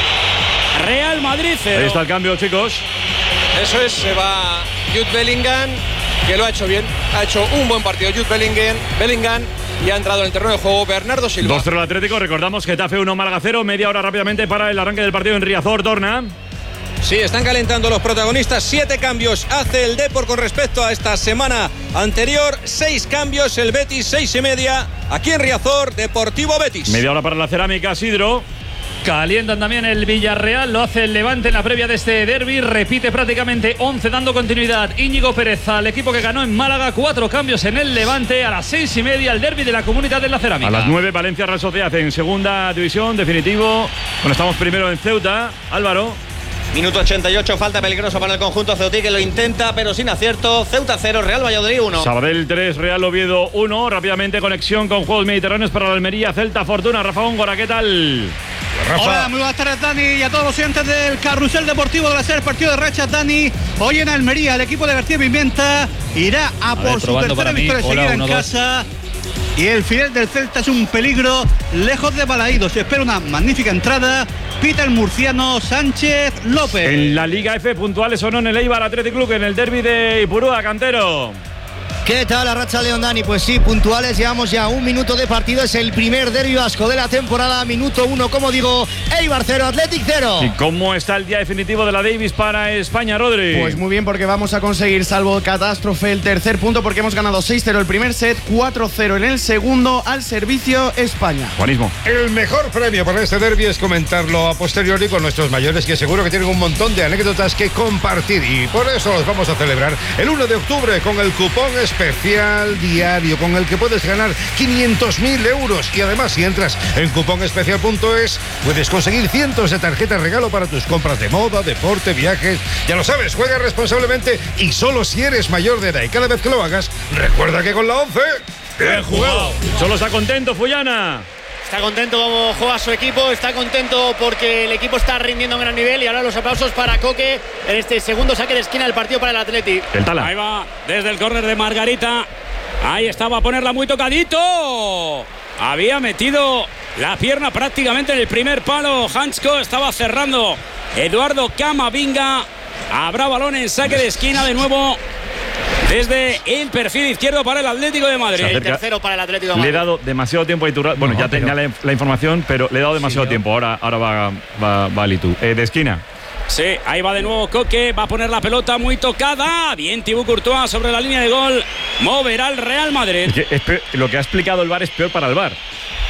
Real Madrid cero. Ahí está el cambio, chicos. Eso es, se va Jude Bellingham, que lo ha hecho bien. Ha hecho un buen partido Jude Bellingham. Bellingham y ha entrado en el terreno de juego Bernardo Silva. dos cero el Atlético. Recordamos que Getafe uno, Málaga cero. Media hora rápidamente para el arranque del partido en Riazor, Dorna. Sí, están calentando los protagonistas. Siete cambios hace el Depor con respecto a esta semana anterior. Seis cambios, el Betis, seis y media. Aquí en Riazor, Deportivo Betis. Media hora para la cerámica, Sidro. Calientan también el Villarreal, lo hace el Levante en la previa de este derbi. Repite prácticamente once dando continuidad Íñigo Pérez al equipo que ganó en Málaga. Cuatro cambios en el Levante. A las seis y media el derbi de la Comunidad de la Cerámica. A las nueve Valencia Real Sociedad en segunda división, definitivo. Bueno, estamos primero en Ceuta. Álvaro. Minuto ochenta y ocho, falta peligrosa para el conjunto ceutí, que lo intenta pero sin acierto. Ceuta cero, Real Valladolid uno. Sabadell tres, Real Oviedo uno. Rápidamente conexión con Juegos Mediterráneos para la Almería, Celta, Fortuna. Rafa Góngora, ¿qué tal? Rafa. Hola, muy buenas tardes, Dani, y a todos los oyentes del Carrusel Deportivo de la serie partido de rachas, Dani. Hoy en Almería, el equipo de García Pimienta irá a, a por ver, su tercera victoria seguida en casa. Y el final del Celta es un peligro lejos de Balaído. Se espera una magnífica entrada. Pita el murciano Sánchez López. En la Liga F, puntuales o no en el Eibar Athletic Club, en el derbi de Ipurúa, Cantero. ¿Qué tal la racha, León, Dani? Pues sí, puntuales, llevamos ya un minuto de partido, es el primer derbi vasco de la temporada, minuto uno, como digo, Eibar cero, Athletic cero. ¿Y cómo está el día definitivo de la Davis para España, Rodri? Pues muy bien, porque vamos a conseguir, salvo catástrofe, el tercer punto, porque hemos ganado seis cero el primer set, cuatro cero en el segundo, al servicio España. Juanismo. El mejor premio para este derbi es comentarlo a posteriori con nuestros mayores, que seguro que tienen un montón de anécdotas que compartir, y por eso los vamos a celebrar el uno de octubre con el cupón especial diario, con el que puedes ganar quinientos mil euros. Y además, si entras en cupón especial punto es, puedes conseguir cientos de tarjetas regalo para tus compras de moda, deporte, viajes. Ya lo sabes, juega responsablemente y solo si eres mayor de edad. Y cada vez que lo hagas, recuerda que con la once, bien jugado. Solo está contento, Fullana. Está contento como juega su equipo, está contento porque el equipo está rindiendo a un gran nivel. Y ahora los aplausos para Coque en este segundo saque de esquina del partido para el Atleti. El Tala. Ahí va desde el córner de Margarita. Ahí estaba a ponerla muy tocadito. Había metido la pierna prácticamente en el primer palo. Hansko estaba cerrando Eduardo Camavinga. Habrá balón en saque de esquina de nuevo desde el perfil izquierdo para el Atlético de Madrid. El tercero para el Atlético de Madrid. Le he dado demasiado tiempo a Iturralde. Bueno, no, ya tenía la, la información, pero le he dado demasiado sí, tiempo. Ahora, ahora va, va, va Litu. Eh, de esquina. Sí, ahí va de nuevo Coque. Va a poner la pelota muy tocada. Bien, Thibaut Courtois sobre la línea de gol. Moverá el Real Madrid. Es que es peor, lo que ha explicado el V A R es peor para el V A R.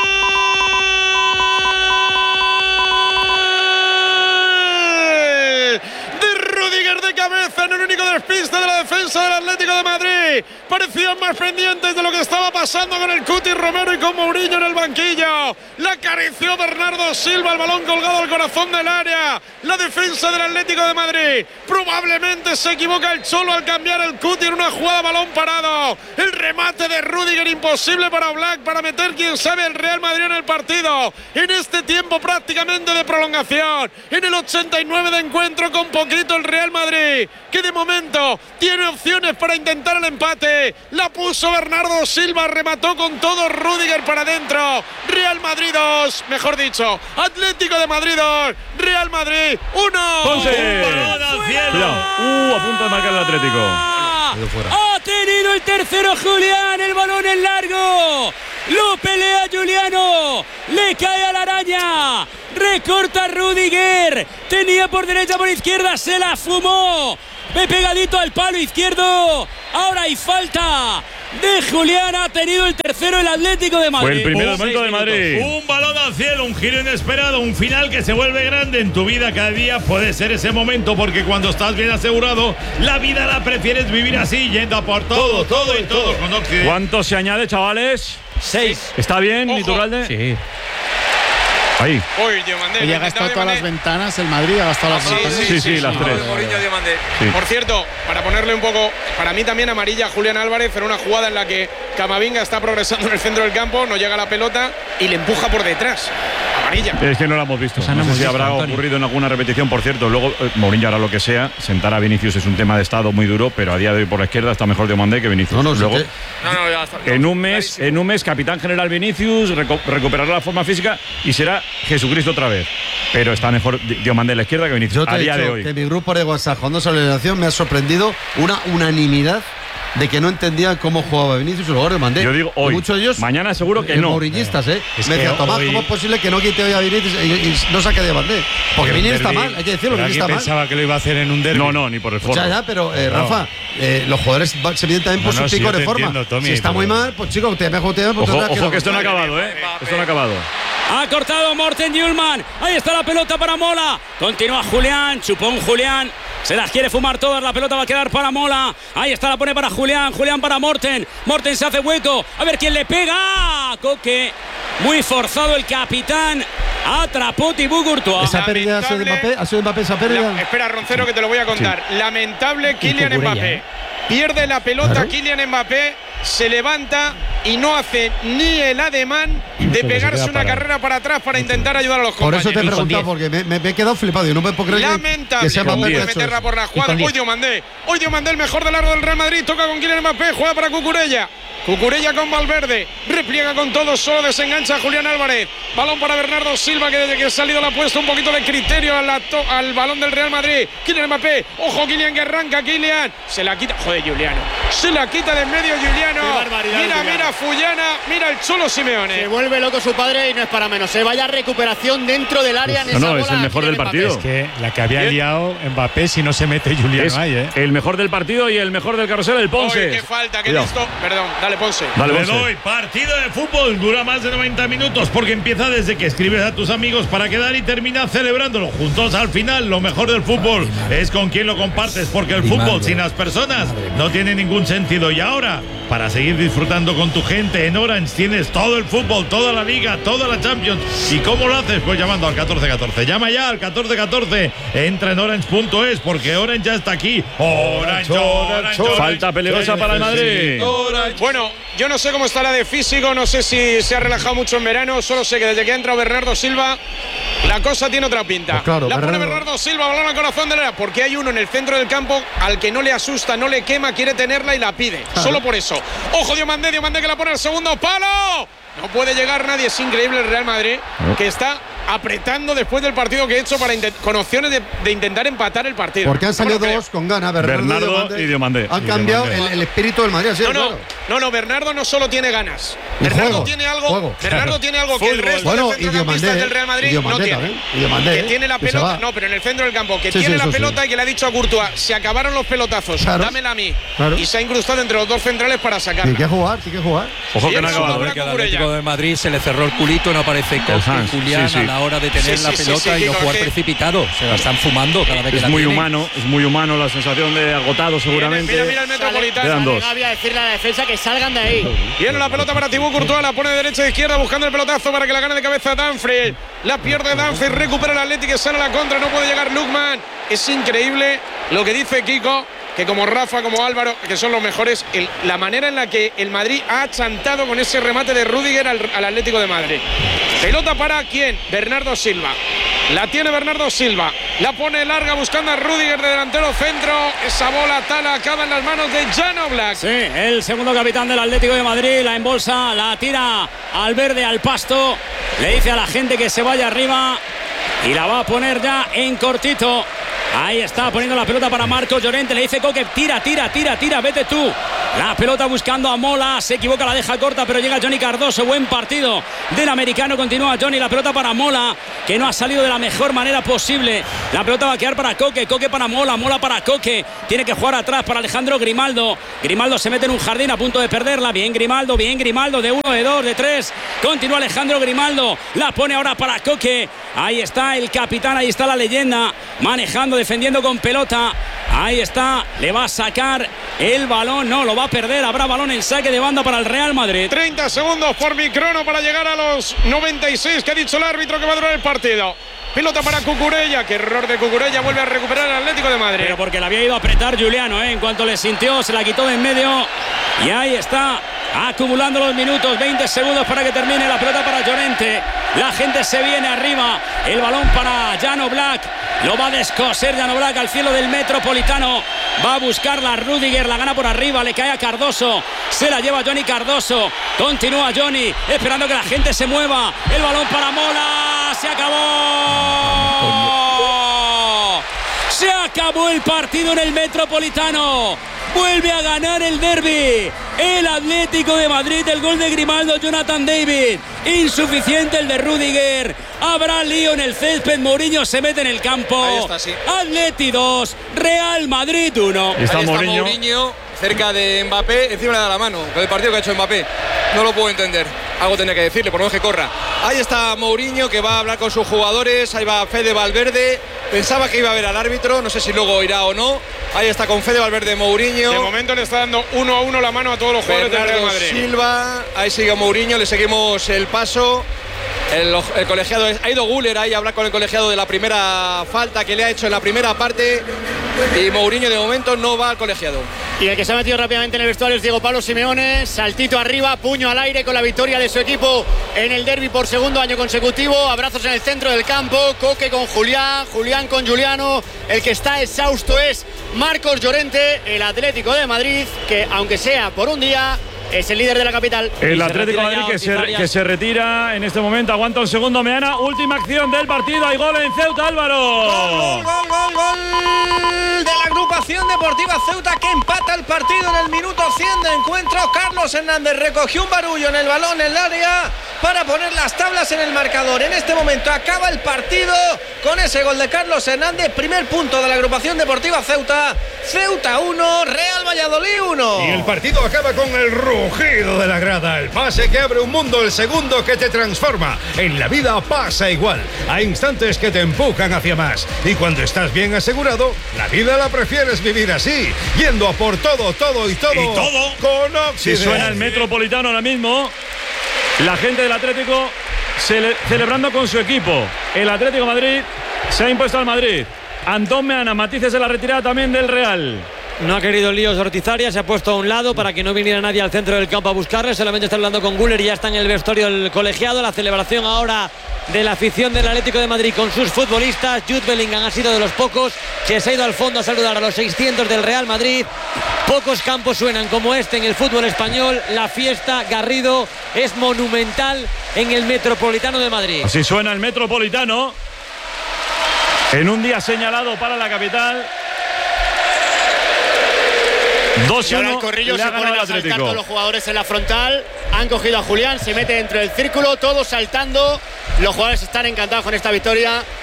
de Rudiger Madrid parecían más pendientes de lo que estaba pasando con el Cuti Romero y con Mourinho en el banquillo. La acarició Bernardo Silva, el balón colgado al corazón del área. La defensa del Atlético de Madrid. Probablemente se equivoca el Cholo al cambiar el Cuti en una jugada balón parado. El remate de Rüdiger imposible para Black, para meter quién sabe el Real Madrid en el partido. En este tiempo prácticamente de prolongación. En el ochenta y nueve de encuentro con poquito el Real Madrid, que de momento tiene opciones para intentar el empate. La puso Bernardo Silva, remató con todo Rüdiger para adentro. Real Madrid dos, mejor dicho, Atlético de Madrid dos, Real Madrid uno. Ponce. Cuidado. Uh, a punto de marcar el Atlético. Ha tenido el tercero Julián, el balón es largo. Lo pelea Juliano, le cae a la araña, recorta Rüdiger, tenía por derecha, por izquierda, se la fumó, ve pegadito al palo izquierdo, ahora hay falta de Julián, ha tenido el tercero el Atlético de Madrid. Fue el primer momento de Madrid. Un balón al cielo, un giro inesperado, un final que se vuelve grande en tu vida cada día. Puede ser ese momento porque cuando estás bien asegurado, la vida la prefieres vivir así, yendo a por todo, todo, todo y todo. Con Occidente. ¿Cuánto se añade, chavales? Seis. ¿Está bien, Iturralde? Sí. Ahí. Uy, Diomandé. Oye, ha gastado todas las ventanas, el Madrid ha gastado las Sí, ventanas. Sí, sí, sí, las tres. Mourinho, Diomandé. Sí. Por cierto, para ponerle un poco, para mí también amarilla Julián Álvarez en una jugada en la que Camavinga está progresando en el centro del campo, no llega la pelota y le empuja por detrás. Amarilla. Es que no lo hemos visto. O sea, no no sé hemos si visto, habrá Antonio. ocurrido en alguna repetición. Por cierto, luego eh, Mourinho hará lo que sea. Sentar a Vinicius es un tema de estado muy duro, pero a día de hoy por la izquierda está mejor Diomandé que Vinicius. No, no, luego, sí No, no, ya está. en un mes, en un mes, capitán general Vinicius, reco- recuperará la forma física y será Jesucristo otra vez. Pero está mejor Di- Diomandé en la izquierda que Vinicius Yo te a he día de dicho hoy. que mi grupo de WhatsApp cuando salió la elección me ha sorprendido una unanimidad de que no entendían cómo jugaba Vinicius y luego le mandé. Yo digo Y hoy. muchos de ellos Mañana seguro que eh, no. mourinhistas, ¿eh? Es me que decían, Tomás, hoy- ¿cómo es posible que no quite hoy a Vinicius y, y no saque de Bandé? Porque Vinicius está mal, hay que decirlo, Pero Vinicius está ¿alguien mal. pensaba que lo iba a hacer en un derbi? No, no, ni por el foro. Ya, ya, pero eh, No. Rafa, eh, los jugadores va- se miden también por No, no, su sí, pico yo de te forma. entiendo, Tommy, si está pero- muy mal, pues chico, te mejor te pues Ojo, tendrás ojo que esto no ha aguantar. acabado, ¿eh? Esto no ha acabado. Ha cortado Morten Hjulmand. Ahí está la pelota para Mola. Continúa Julián. Chupón Julián. Se las quiere fumar todas. La pelota va a quedar para Mola. Ahí está, la pone para Julián. Julián para Morten. Morten se hace hueco. A ver quién le pega. Coque. Muy forzado el capitán. Atrapó Thibaut Courtois. Esa pérdida ha sido de Mbappé, ha sido de Mbappé esa pérdida. La- espera, Roncero, que te lo voy a contar. Lamentable Kylian Cucurella, Mbappé. ¿eh? Pierde la pelota Claro. Kylian Mbappé, se levanta y no hace ni el ademán de se pegarse queda una parado. carrera para atrás para intentar ayudar a los Por compañeros. eso te he Y con preguntado, diez. porque me, me- me he quedado flipado. Yo no me puedo creer que- Lamentable. que sea No Mbappé puede que ha hecho meterla eso. por la Y jugada. con diez. Hoy Diomandé. Hoy Diomandé, el mejor del largo del Real Madrid. Toca con Kylian Mbappé. Juega para Cucurella. Cucurella con Valverde. Repliega con todo. Solo desengancha a Julián Álvarez. Balón para Bernardo Silva, que desde que ha salido le ha puesto un poquito de criterio a la to- al balón del Real Madrid. Kylian Mbappé. Ojo, Kylian que arranca. Kylian. Se la quita. Joder, Juliano. Se la quita de en medio Juliano. Qué barbaridad, Mira, Juliano. mira, Fullana. Mira el Cholo Simeone. Se vuelve loco su padre y no es para menos. Se vaya recuperación dentro del área en No, esa no, es bola el mejor Kylian del Mbappé. partido. Es que la que había Bien. liado Mbappé si no se mete Juliano Es ahí, ¿eh? el mejor del partido y el mejor del carrusel, el Ponce. Oye, qué falta, qué Cuidado. listo. Perdón, dale, Ponce. Dale, Le Ponce. doy partido de fútbol, dura más de noventa minutos porque empieza desde que escribes a tus amigos para quedar y termina celebrándolo juntos al final. Lo mejor del fútbol es con quien lo compartes, porque el fútbol sin las personas no tiene ningún sentido. Y ahora, para seguir disfrutando con tu gente en Orange, tienes todo el fútbol, toda la liga, toda la Champions. ¿Y cómo lo haces? Pues llamando al catorce catorce. Llama ya al catorce catorce. Entra en orange punto es porque Orange ya está aquí. Orange, Orange, Orange. Falta peligrosa para el Madrid. Bueno, yo no sé cómo está la de físico, no sé si se ha relajado mucho en verano, solo sé que desde que ha entrado Bernardo Silva, la cosa tiene otra pinta. Pues claro, la pone Bernardo. Bernardo Silva, balón al corazón de la, porque hay uno en el centro del campo al que no le asusta, no le quema, quiere tenerla y la pide. Solo por eso. Ojo, Diomandé, Diomandé que la pone al segundo palo. No puede llegar nadie, es increíble el Real Madrid, que está apretando después del partido que ha hecho para intent- con opciones de, de intentar empatar el partido. Porque han salido Bueno, dos con ganas, Bernardo, Bernardo y Diomandé. Han Y cambiado Diomandé. el, el espíritu del Madrid. así No, de no, claro. no, no, Bernardo no solo tiene ganas. Y Bernardo juego, tiene algo, juego. Bernardo tiene algo que el Fútbol. resto Bueno, de y centrocampistas Diomandé, del Real Madrid y Diomandé no tiene. también, y Diomandé, que ¿eh? tiene la Que se pelota, va. no, pero en el centro del campo, que Sí, tiene sí, la eso sí. pelota y que le ha dicho a Courtois, se acabaron los pelotazos, Claro. dámela a mí. Claro. Y se ha incrustado entre los dos centrales para sacarla. Tiene que jugar, tiene que jugar. Ojo Y que no ha el acabado. fútbol ¿eh? Que al Atlético de Madrid se le cerró el culito, no aparece Coque, Hans, Julián, sí, sí. la hora de tener Sí, la sí, pelota sí, sí, y no Kiko, jugar que- precipitado. Se la están fumando cada vez que Es la muy tienen. humano, es muy humano la sensación de agotado seguramente. Mira, mira el Metropolitano. Quedan dos. Gavi a decirle a la defensa que salgan de ahí. Viene la pelota para Thibaut Courtois, la pone de derecha a izquierda buscando el pelotazo para que la gane de cabeza Dumfries. La pierde Dumfries, recupera el Atlético, sale a la contra, no puede llegar Lukman. Es increíble lo que dice Kiko, que como Rafa, como Álvaro, que son los mejores, el- la manera en la que el Madrid ha achantado con ese remate de Rüdiger al, al Atlético de Madrid. Pelota para ¿quién? Bernardo Silva. La tiene Bernardo Silva. La pone larga buscando a Rüdiger de delantero centro. Esa bola tala acaba en las manos de Jan Oblak. Sí, el segundo capitán del Atlético de Madrid la embolsa, la tira al verde, al pasto. Le dice a la gente que se vaya arriba y la va a poner ya en cortito. Ahí está poniendo la pelota para Marcos Llorente. Le dice Coque, tira, tira, tira, tira, vete tú. La pelota buscando a Mola. Se equivoca, la deja corta, pero llega Johnny Cardoso. Buen partido del americano. Continúa Johnny. La pelota para Mola, que no ha salido de la mejor manera posible. La pelota va a quedar para Coque. Coque para Mola. Mola para Coque. Tiene que jugar atrás para Alejandro Grimaldo. Grimaldo se mete en un jardín a punto de perderla. Bien Grimaldo, bien Grimaldo. De uno, de dos, de tres. Continúa Alejandro Grimaldo. La pone ahora para Coque. Ahí está el capitán, ahí está la leyenda. Manejando, defendiendo con pelota. Ahí está, le va a sacar el balón, no, lo va a perder, habrá balón en saque de banda para el Real Madrid. treinta segundos por microno para llegar a los noventa y seis que ha dicho el árbitro que va a durar el partido. Pelota para Cucurella, que error de Cucurella, vuelve a recuperar el Atlético de Madrid. Pero porque la había ido a apretar Juliano, ¿eh? En cuanto le sintió, se la quitó de en medio. Y ahí está, acumulando los minutos, veinte segundos para que termine la pelota para Llorente. La gente se viene arriba, el balón para Jan Oblak. Lo va a descoser Jan Oblak al cielo del Metropolitano. Va a buscarla Rüdiger, la gana por arriba, le cae a Cardoso. Se la lleva Johnny Cardoso. Continúa Johnny, esperando que la gente se mueva. El balón para Mola. Se acabó. Se acabó el partido en el Metropolitano. Vuelve a ganar el derbi el Atlético de Madrid. El gol de Grimaldo, Jonathan David. Insuficiente el de Rüdiger. Habrá lío en el césped. Mourinho se mete en el campo. Ahí está, sí. Atleti dos, Real Madrid uno. Ahí está Mourinho cerca de Mbappé, encima le da la mano con el partido que ha hecho Mbappé. No lo puedo entender. Algo tendría que decirle, por lo menos que corra. Ahí está Mourinho, que va a hablar con sus jugadores. Ahí va Fede Valverde. Pensaba que iba a ver al árbitro, no sé si luego irá o no. Ahí está con Fede Valverde Mourinho. De momento le está dando uno a uno la mano a todos los jugadores del Real Bernardo Madrid. Silva, ahí sigue Mourinho, le seguimos el paso. El, el colegiado ha ido Güler ahí a hablar con el colegiado de la primera falta que le ha hecho en la primera parte. Y Mourinho de momento no va al colegiado. Y el que se ha metido rápidamente en el vestuario es Diego Pablo Simeone. Saltito arriba, puño al aire con la victoria de su equipo en el derbi por segundo año consecutivo. Abrazos en el centro del campo. Coque con Julián, Julián con Juliano. El que está exhausto es Marcos Llorente, el Atlético de Madrid, que aunque sea por un día, es el líder de la capital. El Atlético de Madrid que se, que se retira en este momento. Aguanta un segundo, Meana. Última acción del partido. Hay gol en Ceuta, Álvaro. Gol, gol, gol, gol de la agrupación deportiva Ceuta, que empata el partido en el minuto cien de encuentro. Carlos Hernández recogió un barullo en el balón en el área para poner las tablas en el marcador. En este momento acaba el partido con ese gol de Carlos Hernández. Primer punto de la agrupación deportiva Ceuta. Ceuta uno, Real Valladolid uno. Y el partido acaba con el rugido de la grada, el pase que abre un mundo, el segundo que te transforma. En la vida pasa igual. Hay instantes que te empujan hacia más. Y cuando estás bien asegurado, la vida la prefieres vivir así, yendo a por todo, todo y todo. Y todo. Con Si Occident. suena el Metropolitano ahora mismo, la gente del Atlético cele- celebrando con su equipo. El Atlético de Madrid se ha impuesto al Madrid. Antón Meana, matices de la retirada también del Real. No ha querido líos Ortizaria, se ha puesto a un lado para que no viniera nadie al centro del campo a buscarle. Solamente está hablando con Güler y ya está en el vestuario del colegiado. La celebración ahora de la afición del Atlético de Madrid con sus futbolistas. Jude Bellingham ha sido de los pocos que se ha ido al fondo a saludar a los seiscientos del Real Madrid. Pocos campos suenan como este en el fútbol español. La fiesta Garrido es monumental en el Metropolitano de Madrid. Así suena el Metropolitano en un día señalado para la capital. dos Y ahora el uno corrillo le ha se ganado ponen el a saltar Atlético. todos los jugadores en la frontal. Han cogido a Julián, se mete dentro del círculo, todos saltando. Los jugadores están encantados con esta victoria.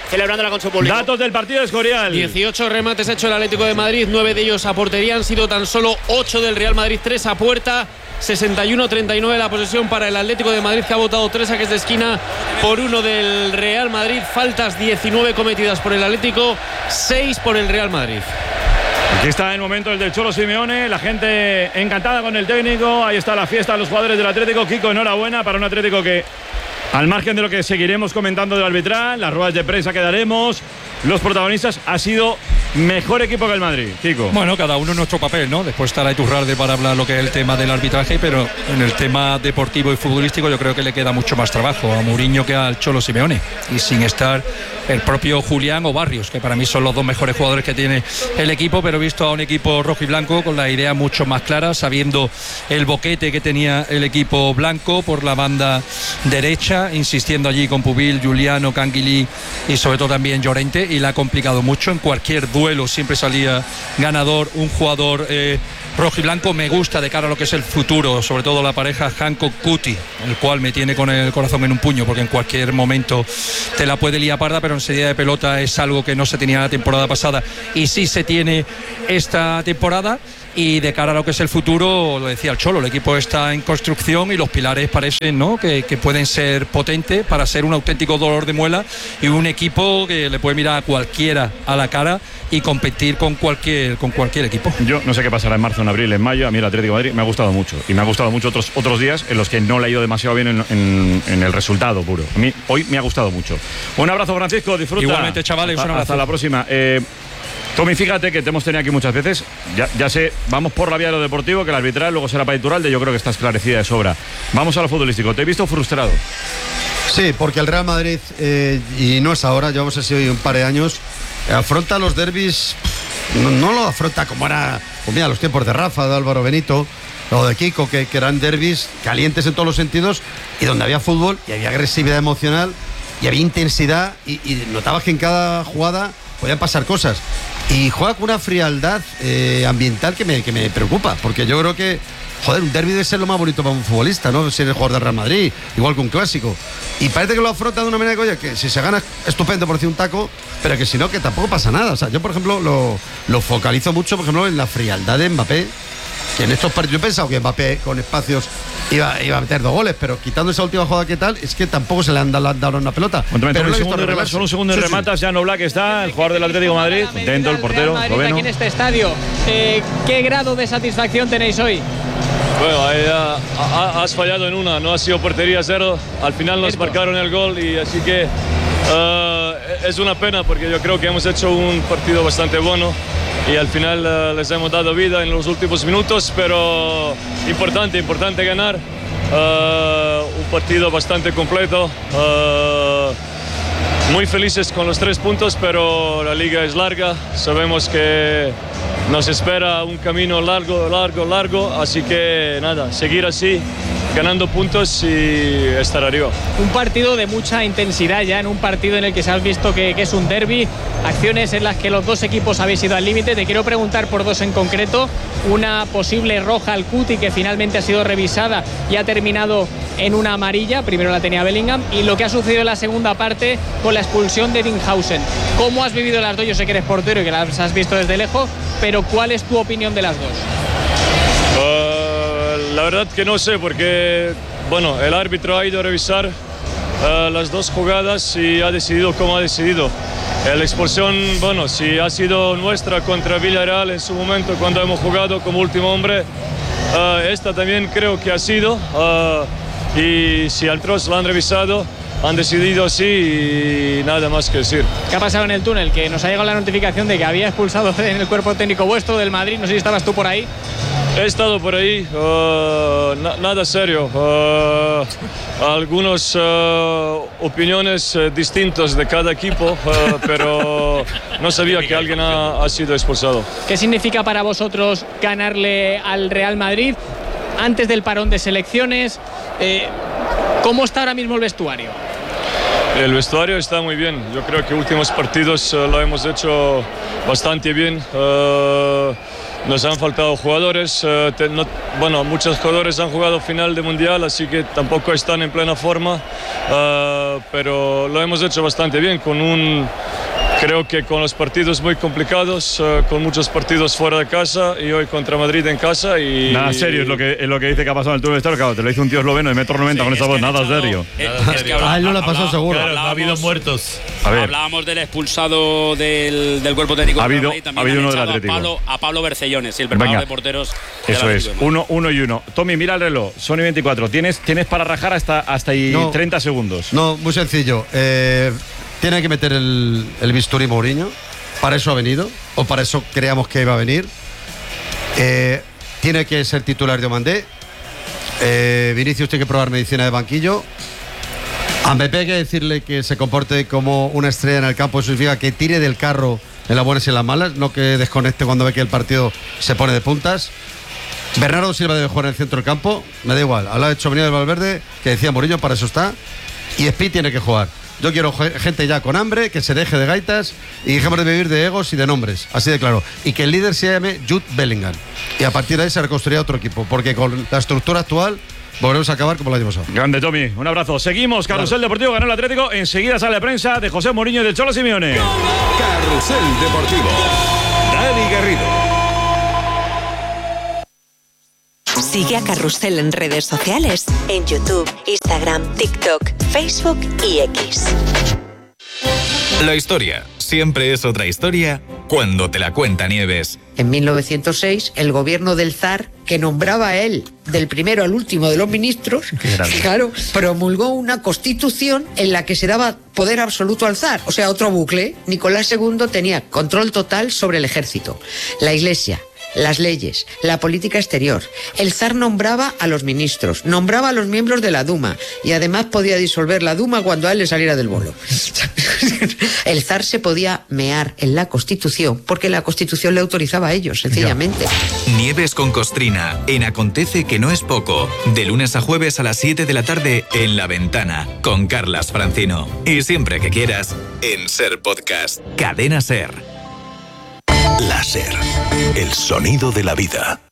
celebrándola con su público. Datos del partido de Escorial. dieciocho remates ha hecho el Atlético de Madrid, nueve de ellos a portería, han sido tan solo ocho del Real Madrid, tres a puerta. sesenta y uno treinta y nueve la posesión para el Atlético de Madrid, que ha votado tres saques de esquina por uno del Real Madrid. Faltas diecinueve cometidas por el Atlético, seis por el Real Madrid. Aquí está el momento el del Cholo Simeone, la gente encantada con el técnico. Ahí está la fiesta de los jugadores del Atlético. Kiko, enhorabuena para un Atlético que, al margen de lo que seguiremos comentando del arbitral, las ruedas de prensa que daremos, los protagonistas, ha sido mejor equipo que el Madrid, Kiko. Bueno, cada uno en nuestro papel, ¿no? Después estará Iturralde para hablar lo que es el tema del arbitraje, pero en el tema deportivo y futbolístico yo creo que le queda mucho más trabajo a Mourinho que al Cholo Simeone, y sin estar el propio Julián o Barrios, que para mí son los dos mejores jugadores que tiene el equipo, pero he visto a un equipo rojo y blanco con la idea mucho más clara, sabiendo el boquete que tenía el equipo blanco por la banda derecha, insistiendo allí con Pubil, Giuliano, Canguilí y sobre todo también Llorente, y la ha complicado mucho. En cualquier duelo siempre salía ganador un jugador eh, rojo y blanco. Me gusta de cara a lo que es el futuro, sobre todo la pareja Hancock-Cuti, el cual me tiene con el corazón en un puño, porque en cualquier momento te la puede liar parda, pero en salida de pelota es algo que no se tenía la temporada pasada y sí se tiene esta temporada. Y de cara a lo que es el futuro, lo decía el Cholo, el equipo está en construcción y los pilares parecen, ¿no?, que, que pueden ser potentes para ser un auténtico dolor de muela y un equipo que le puede mirar a cualquiera a la cara y competir con cualquier con cualquier equipo. Yo no sé qué pasará en marzo, en abril, en mayo. A mí el Atlético de Madrid me ha gustado mucho, y me ha gustado mucho otros, otros días en los que no le ha ido demasiado bien en, en, en el resultado puro. A mí hoy me ha gustado mucho. Un abrazo, Francisco, disfruta. Igualmente, chavales, hasta, un abrazo. hasta la próxima. Eh, Tommy, fíjate que te hemos tenido aquí muchas veces. Ya, ya sé, vamos por la vía de lo deportivo, que el arbitral luego será para Iturralde. Yo creo que está esclarecida de sobra. Vamos a lo futbolístico. Te he visto frustrado. Sí, porque el Real Madrid, eh, y no es ahora, llevamos así hoy un par de años, afronta los derbis, no, no lo afronta como era, pues mira, los tiempos de Rafa, de Álvaro Benito, o de Kiko, que, que eran derbis calientes en todos los sentidos, y donde había fútbol, y había agresividad emocional, y había intensidad, y, y notabas que en cada jugada podían pasar cosas. Y juega con una frialdad eh, ambiental que me, que me preocupa, porque yo creo que, joder, un derbi debe ser lo más bonito para un futbolista, ¿no? Si eres jugador del Real Madrid, igual que un clásico. Y parece que lo afronta de una manera que, oye, que si se gana, estupendo por decir un taco, pero que si no, que tampoco pasa nada. O sea, yo, por ejemplo, lo, lo focalizo mucho, por ejemplo, en la frialdad de Mbappé, que en estos partidos yo he pensado que Mbappé con espacios iba, iba a meter dos goles, pero quitando esa última jugada que tal, es que tampoco se le han dado, dado una pelota. Pero pero un segundo remata, solo un segundo de sí, rematas, ya no Black está, el jugador del Atlético de Madrid, dentro el portero, Robeno. Aquí en este estadio, eh, ¿qué grado de satisfacción tenéis hoy? Bueno, ahí, uh, ha, has fallado en una, no ha sido portería cero, al final nos marcaron el gol y así que uh, es una pena porque yo creo que hemos hecho un partido bastante bueno y al final uh, les hemos dado vida en los últimos minutos, pero importante, importante ganar, uh, un partido bastante completo, uh, muy felices con los tres puntos, pero la liga es larga, sabemos que nos espera un camino largo, largo, largo, así que nada, seguir así, ganando puntos y estar arriba. Un partido de mucha intensidad ya, en un partido en el que se has visto que, que es un derbi, acciones en las que los dos equipos habéis ido al límite. Te quiero preguntar por dos en concreto, una posible roja al Cuti que finalmente ha sido revisada y ha terminado en una amarilla, primero la tenía Bellingham, y lo que ha sucedido en la segunda parte con la expulsión de Dinghausen. ¿Cómo has vivido las dos? Yo sé que eres portero y que las has visto desde lejos, pero ¿cuál es tu opinión de las dos? Uh, la verdad que no sé, porque bueno, el árbitro ha ido a revisar uh, las dos jugadas y ha decidido como ha decidido. La expulsión, bueno, si ha sido nuestra contra Villarreal en su momento cuando hemos jugado como último hombre, uh, esta también creo que ha sido, uh, y si otros la han revisado, han decidido así y nada más que decir. ¿Qué ha pasado en el túnel? Que nos ha llegado la notificación de que había expulsado en el cuerpo técnico vuestro del Madrid, no sé si estabas tú por ahí. He estado por ahí, uh, na nada serio, uh, algunas uh, opiniones uh, distintas de cada equipo, uh, pero no sabía que alguien ha, ha sido expulsado. ¿Qué significa para vosotros ganarle al Real Madrid antes del parón de selecciones? Eh, ¿Cómo está ahora mismo el vestuario? El vestuario está muy bien, yo creo que últimos partidos uh, lo hemos hecho bastante bien. Uh, nos han faltado jugadores. Eh, te, no, bueno, muchos jugadores han jugado final de mundial, así que tampoco están en plena forma. Uh, pero lo hemos hecho bastante bien, con un, creo que con los partidos muy complicados, uh, con muchos partidos fuera de casa y hoy contra Madrid en casa. Y nada serio es lo que, es lo que dice que ha pasado en el Tour de Estar. Claro, te lo dice un tío esloveno de metro noventa sí, con esa voz, nada serio. Eh, es que habla, a él no le pasó seguro. Claro, no ha habido muertos. A ver. Hablábamos del expulsado del, del cuerpo técnico. Ha habido, ha habido uno del Atlético. A Pablo, a Pablo Bercellones, el preparador de porteros. Eso es, uno, uno y uno. Tommy, mira el reloj, Sony veinticuatro. Tienes, tienes para rajar hasta, hasta ahí no, treinta segundos. No, muy sencillo. Eh, tiene que meter el, el bisturí Mourinho. Para eso ha venido, o para eso creíamos que iba a venir. Eh, tiene que ser titular de Omandé. Eh, Vinicius tiene que probar medicina de banquillo. A Mbappé hay que decirle que se comporte como una estrella en el campo. Eso significa que tire del carro en las buenas y en las malas, no que desconecte cuando ve que el partido se pone de puntas. Bernardo Silva debe jugar en el centro del campo, me da igual. Al lado de Tchouaméni del Valverde, que decía Mourinho, para eso está. Y Speed tiene que jugar. Yo quiero gente ya con hambre, que se deje de gaitas y dejemos de vivir de egos y de nombres, así de claro. Y que el líder se llame Jude Bellingham. Y a partir de ahí se reconstruirá otro equipo, porque con la estructura actual volveremos a acabar como el año pasado. Grande, Tommy. Un abrazo. Seguimos. Carrusel claro. Deportivo ganó el Atlético. Enseguida sale prensa de José Mourinho y del Cholo Simeone. Carrusel Deportivo. Dani Garrido. Sigue a Carrusel en redes sociales, en YouTube, Instagram, TikTok, Facebook y X. La historia siempre es otra historia cuando te la cuenta Nieves. En mil novecientos seis, el gobierno del zar, que nombraba a él del primero al último de los ministros, claro, promulgó una constitución en la que se daba poder absoluto al zar. O sea, otro bucle. Nicolás segundo tenía control total sobre el ejército, la iglesia, las leyes, la política exterior. El zar nombraba a los ministros, nombraba a los miembros de la Duma y además podía disolver la Duma cuando a él le saliera del bolo. El zar se podía mear en la Constitución porque la Constitución le autorizaba a ellos, sencillamente. Nieves con Costrina, en Acontece que no es poco, de lunes a jueves a las siete de la tarde en La Ventana, con Carlas Francino. Y siempre que quieras, en Ser Podcast. Cadena Ser. La Ser, el sonido de la vida.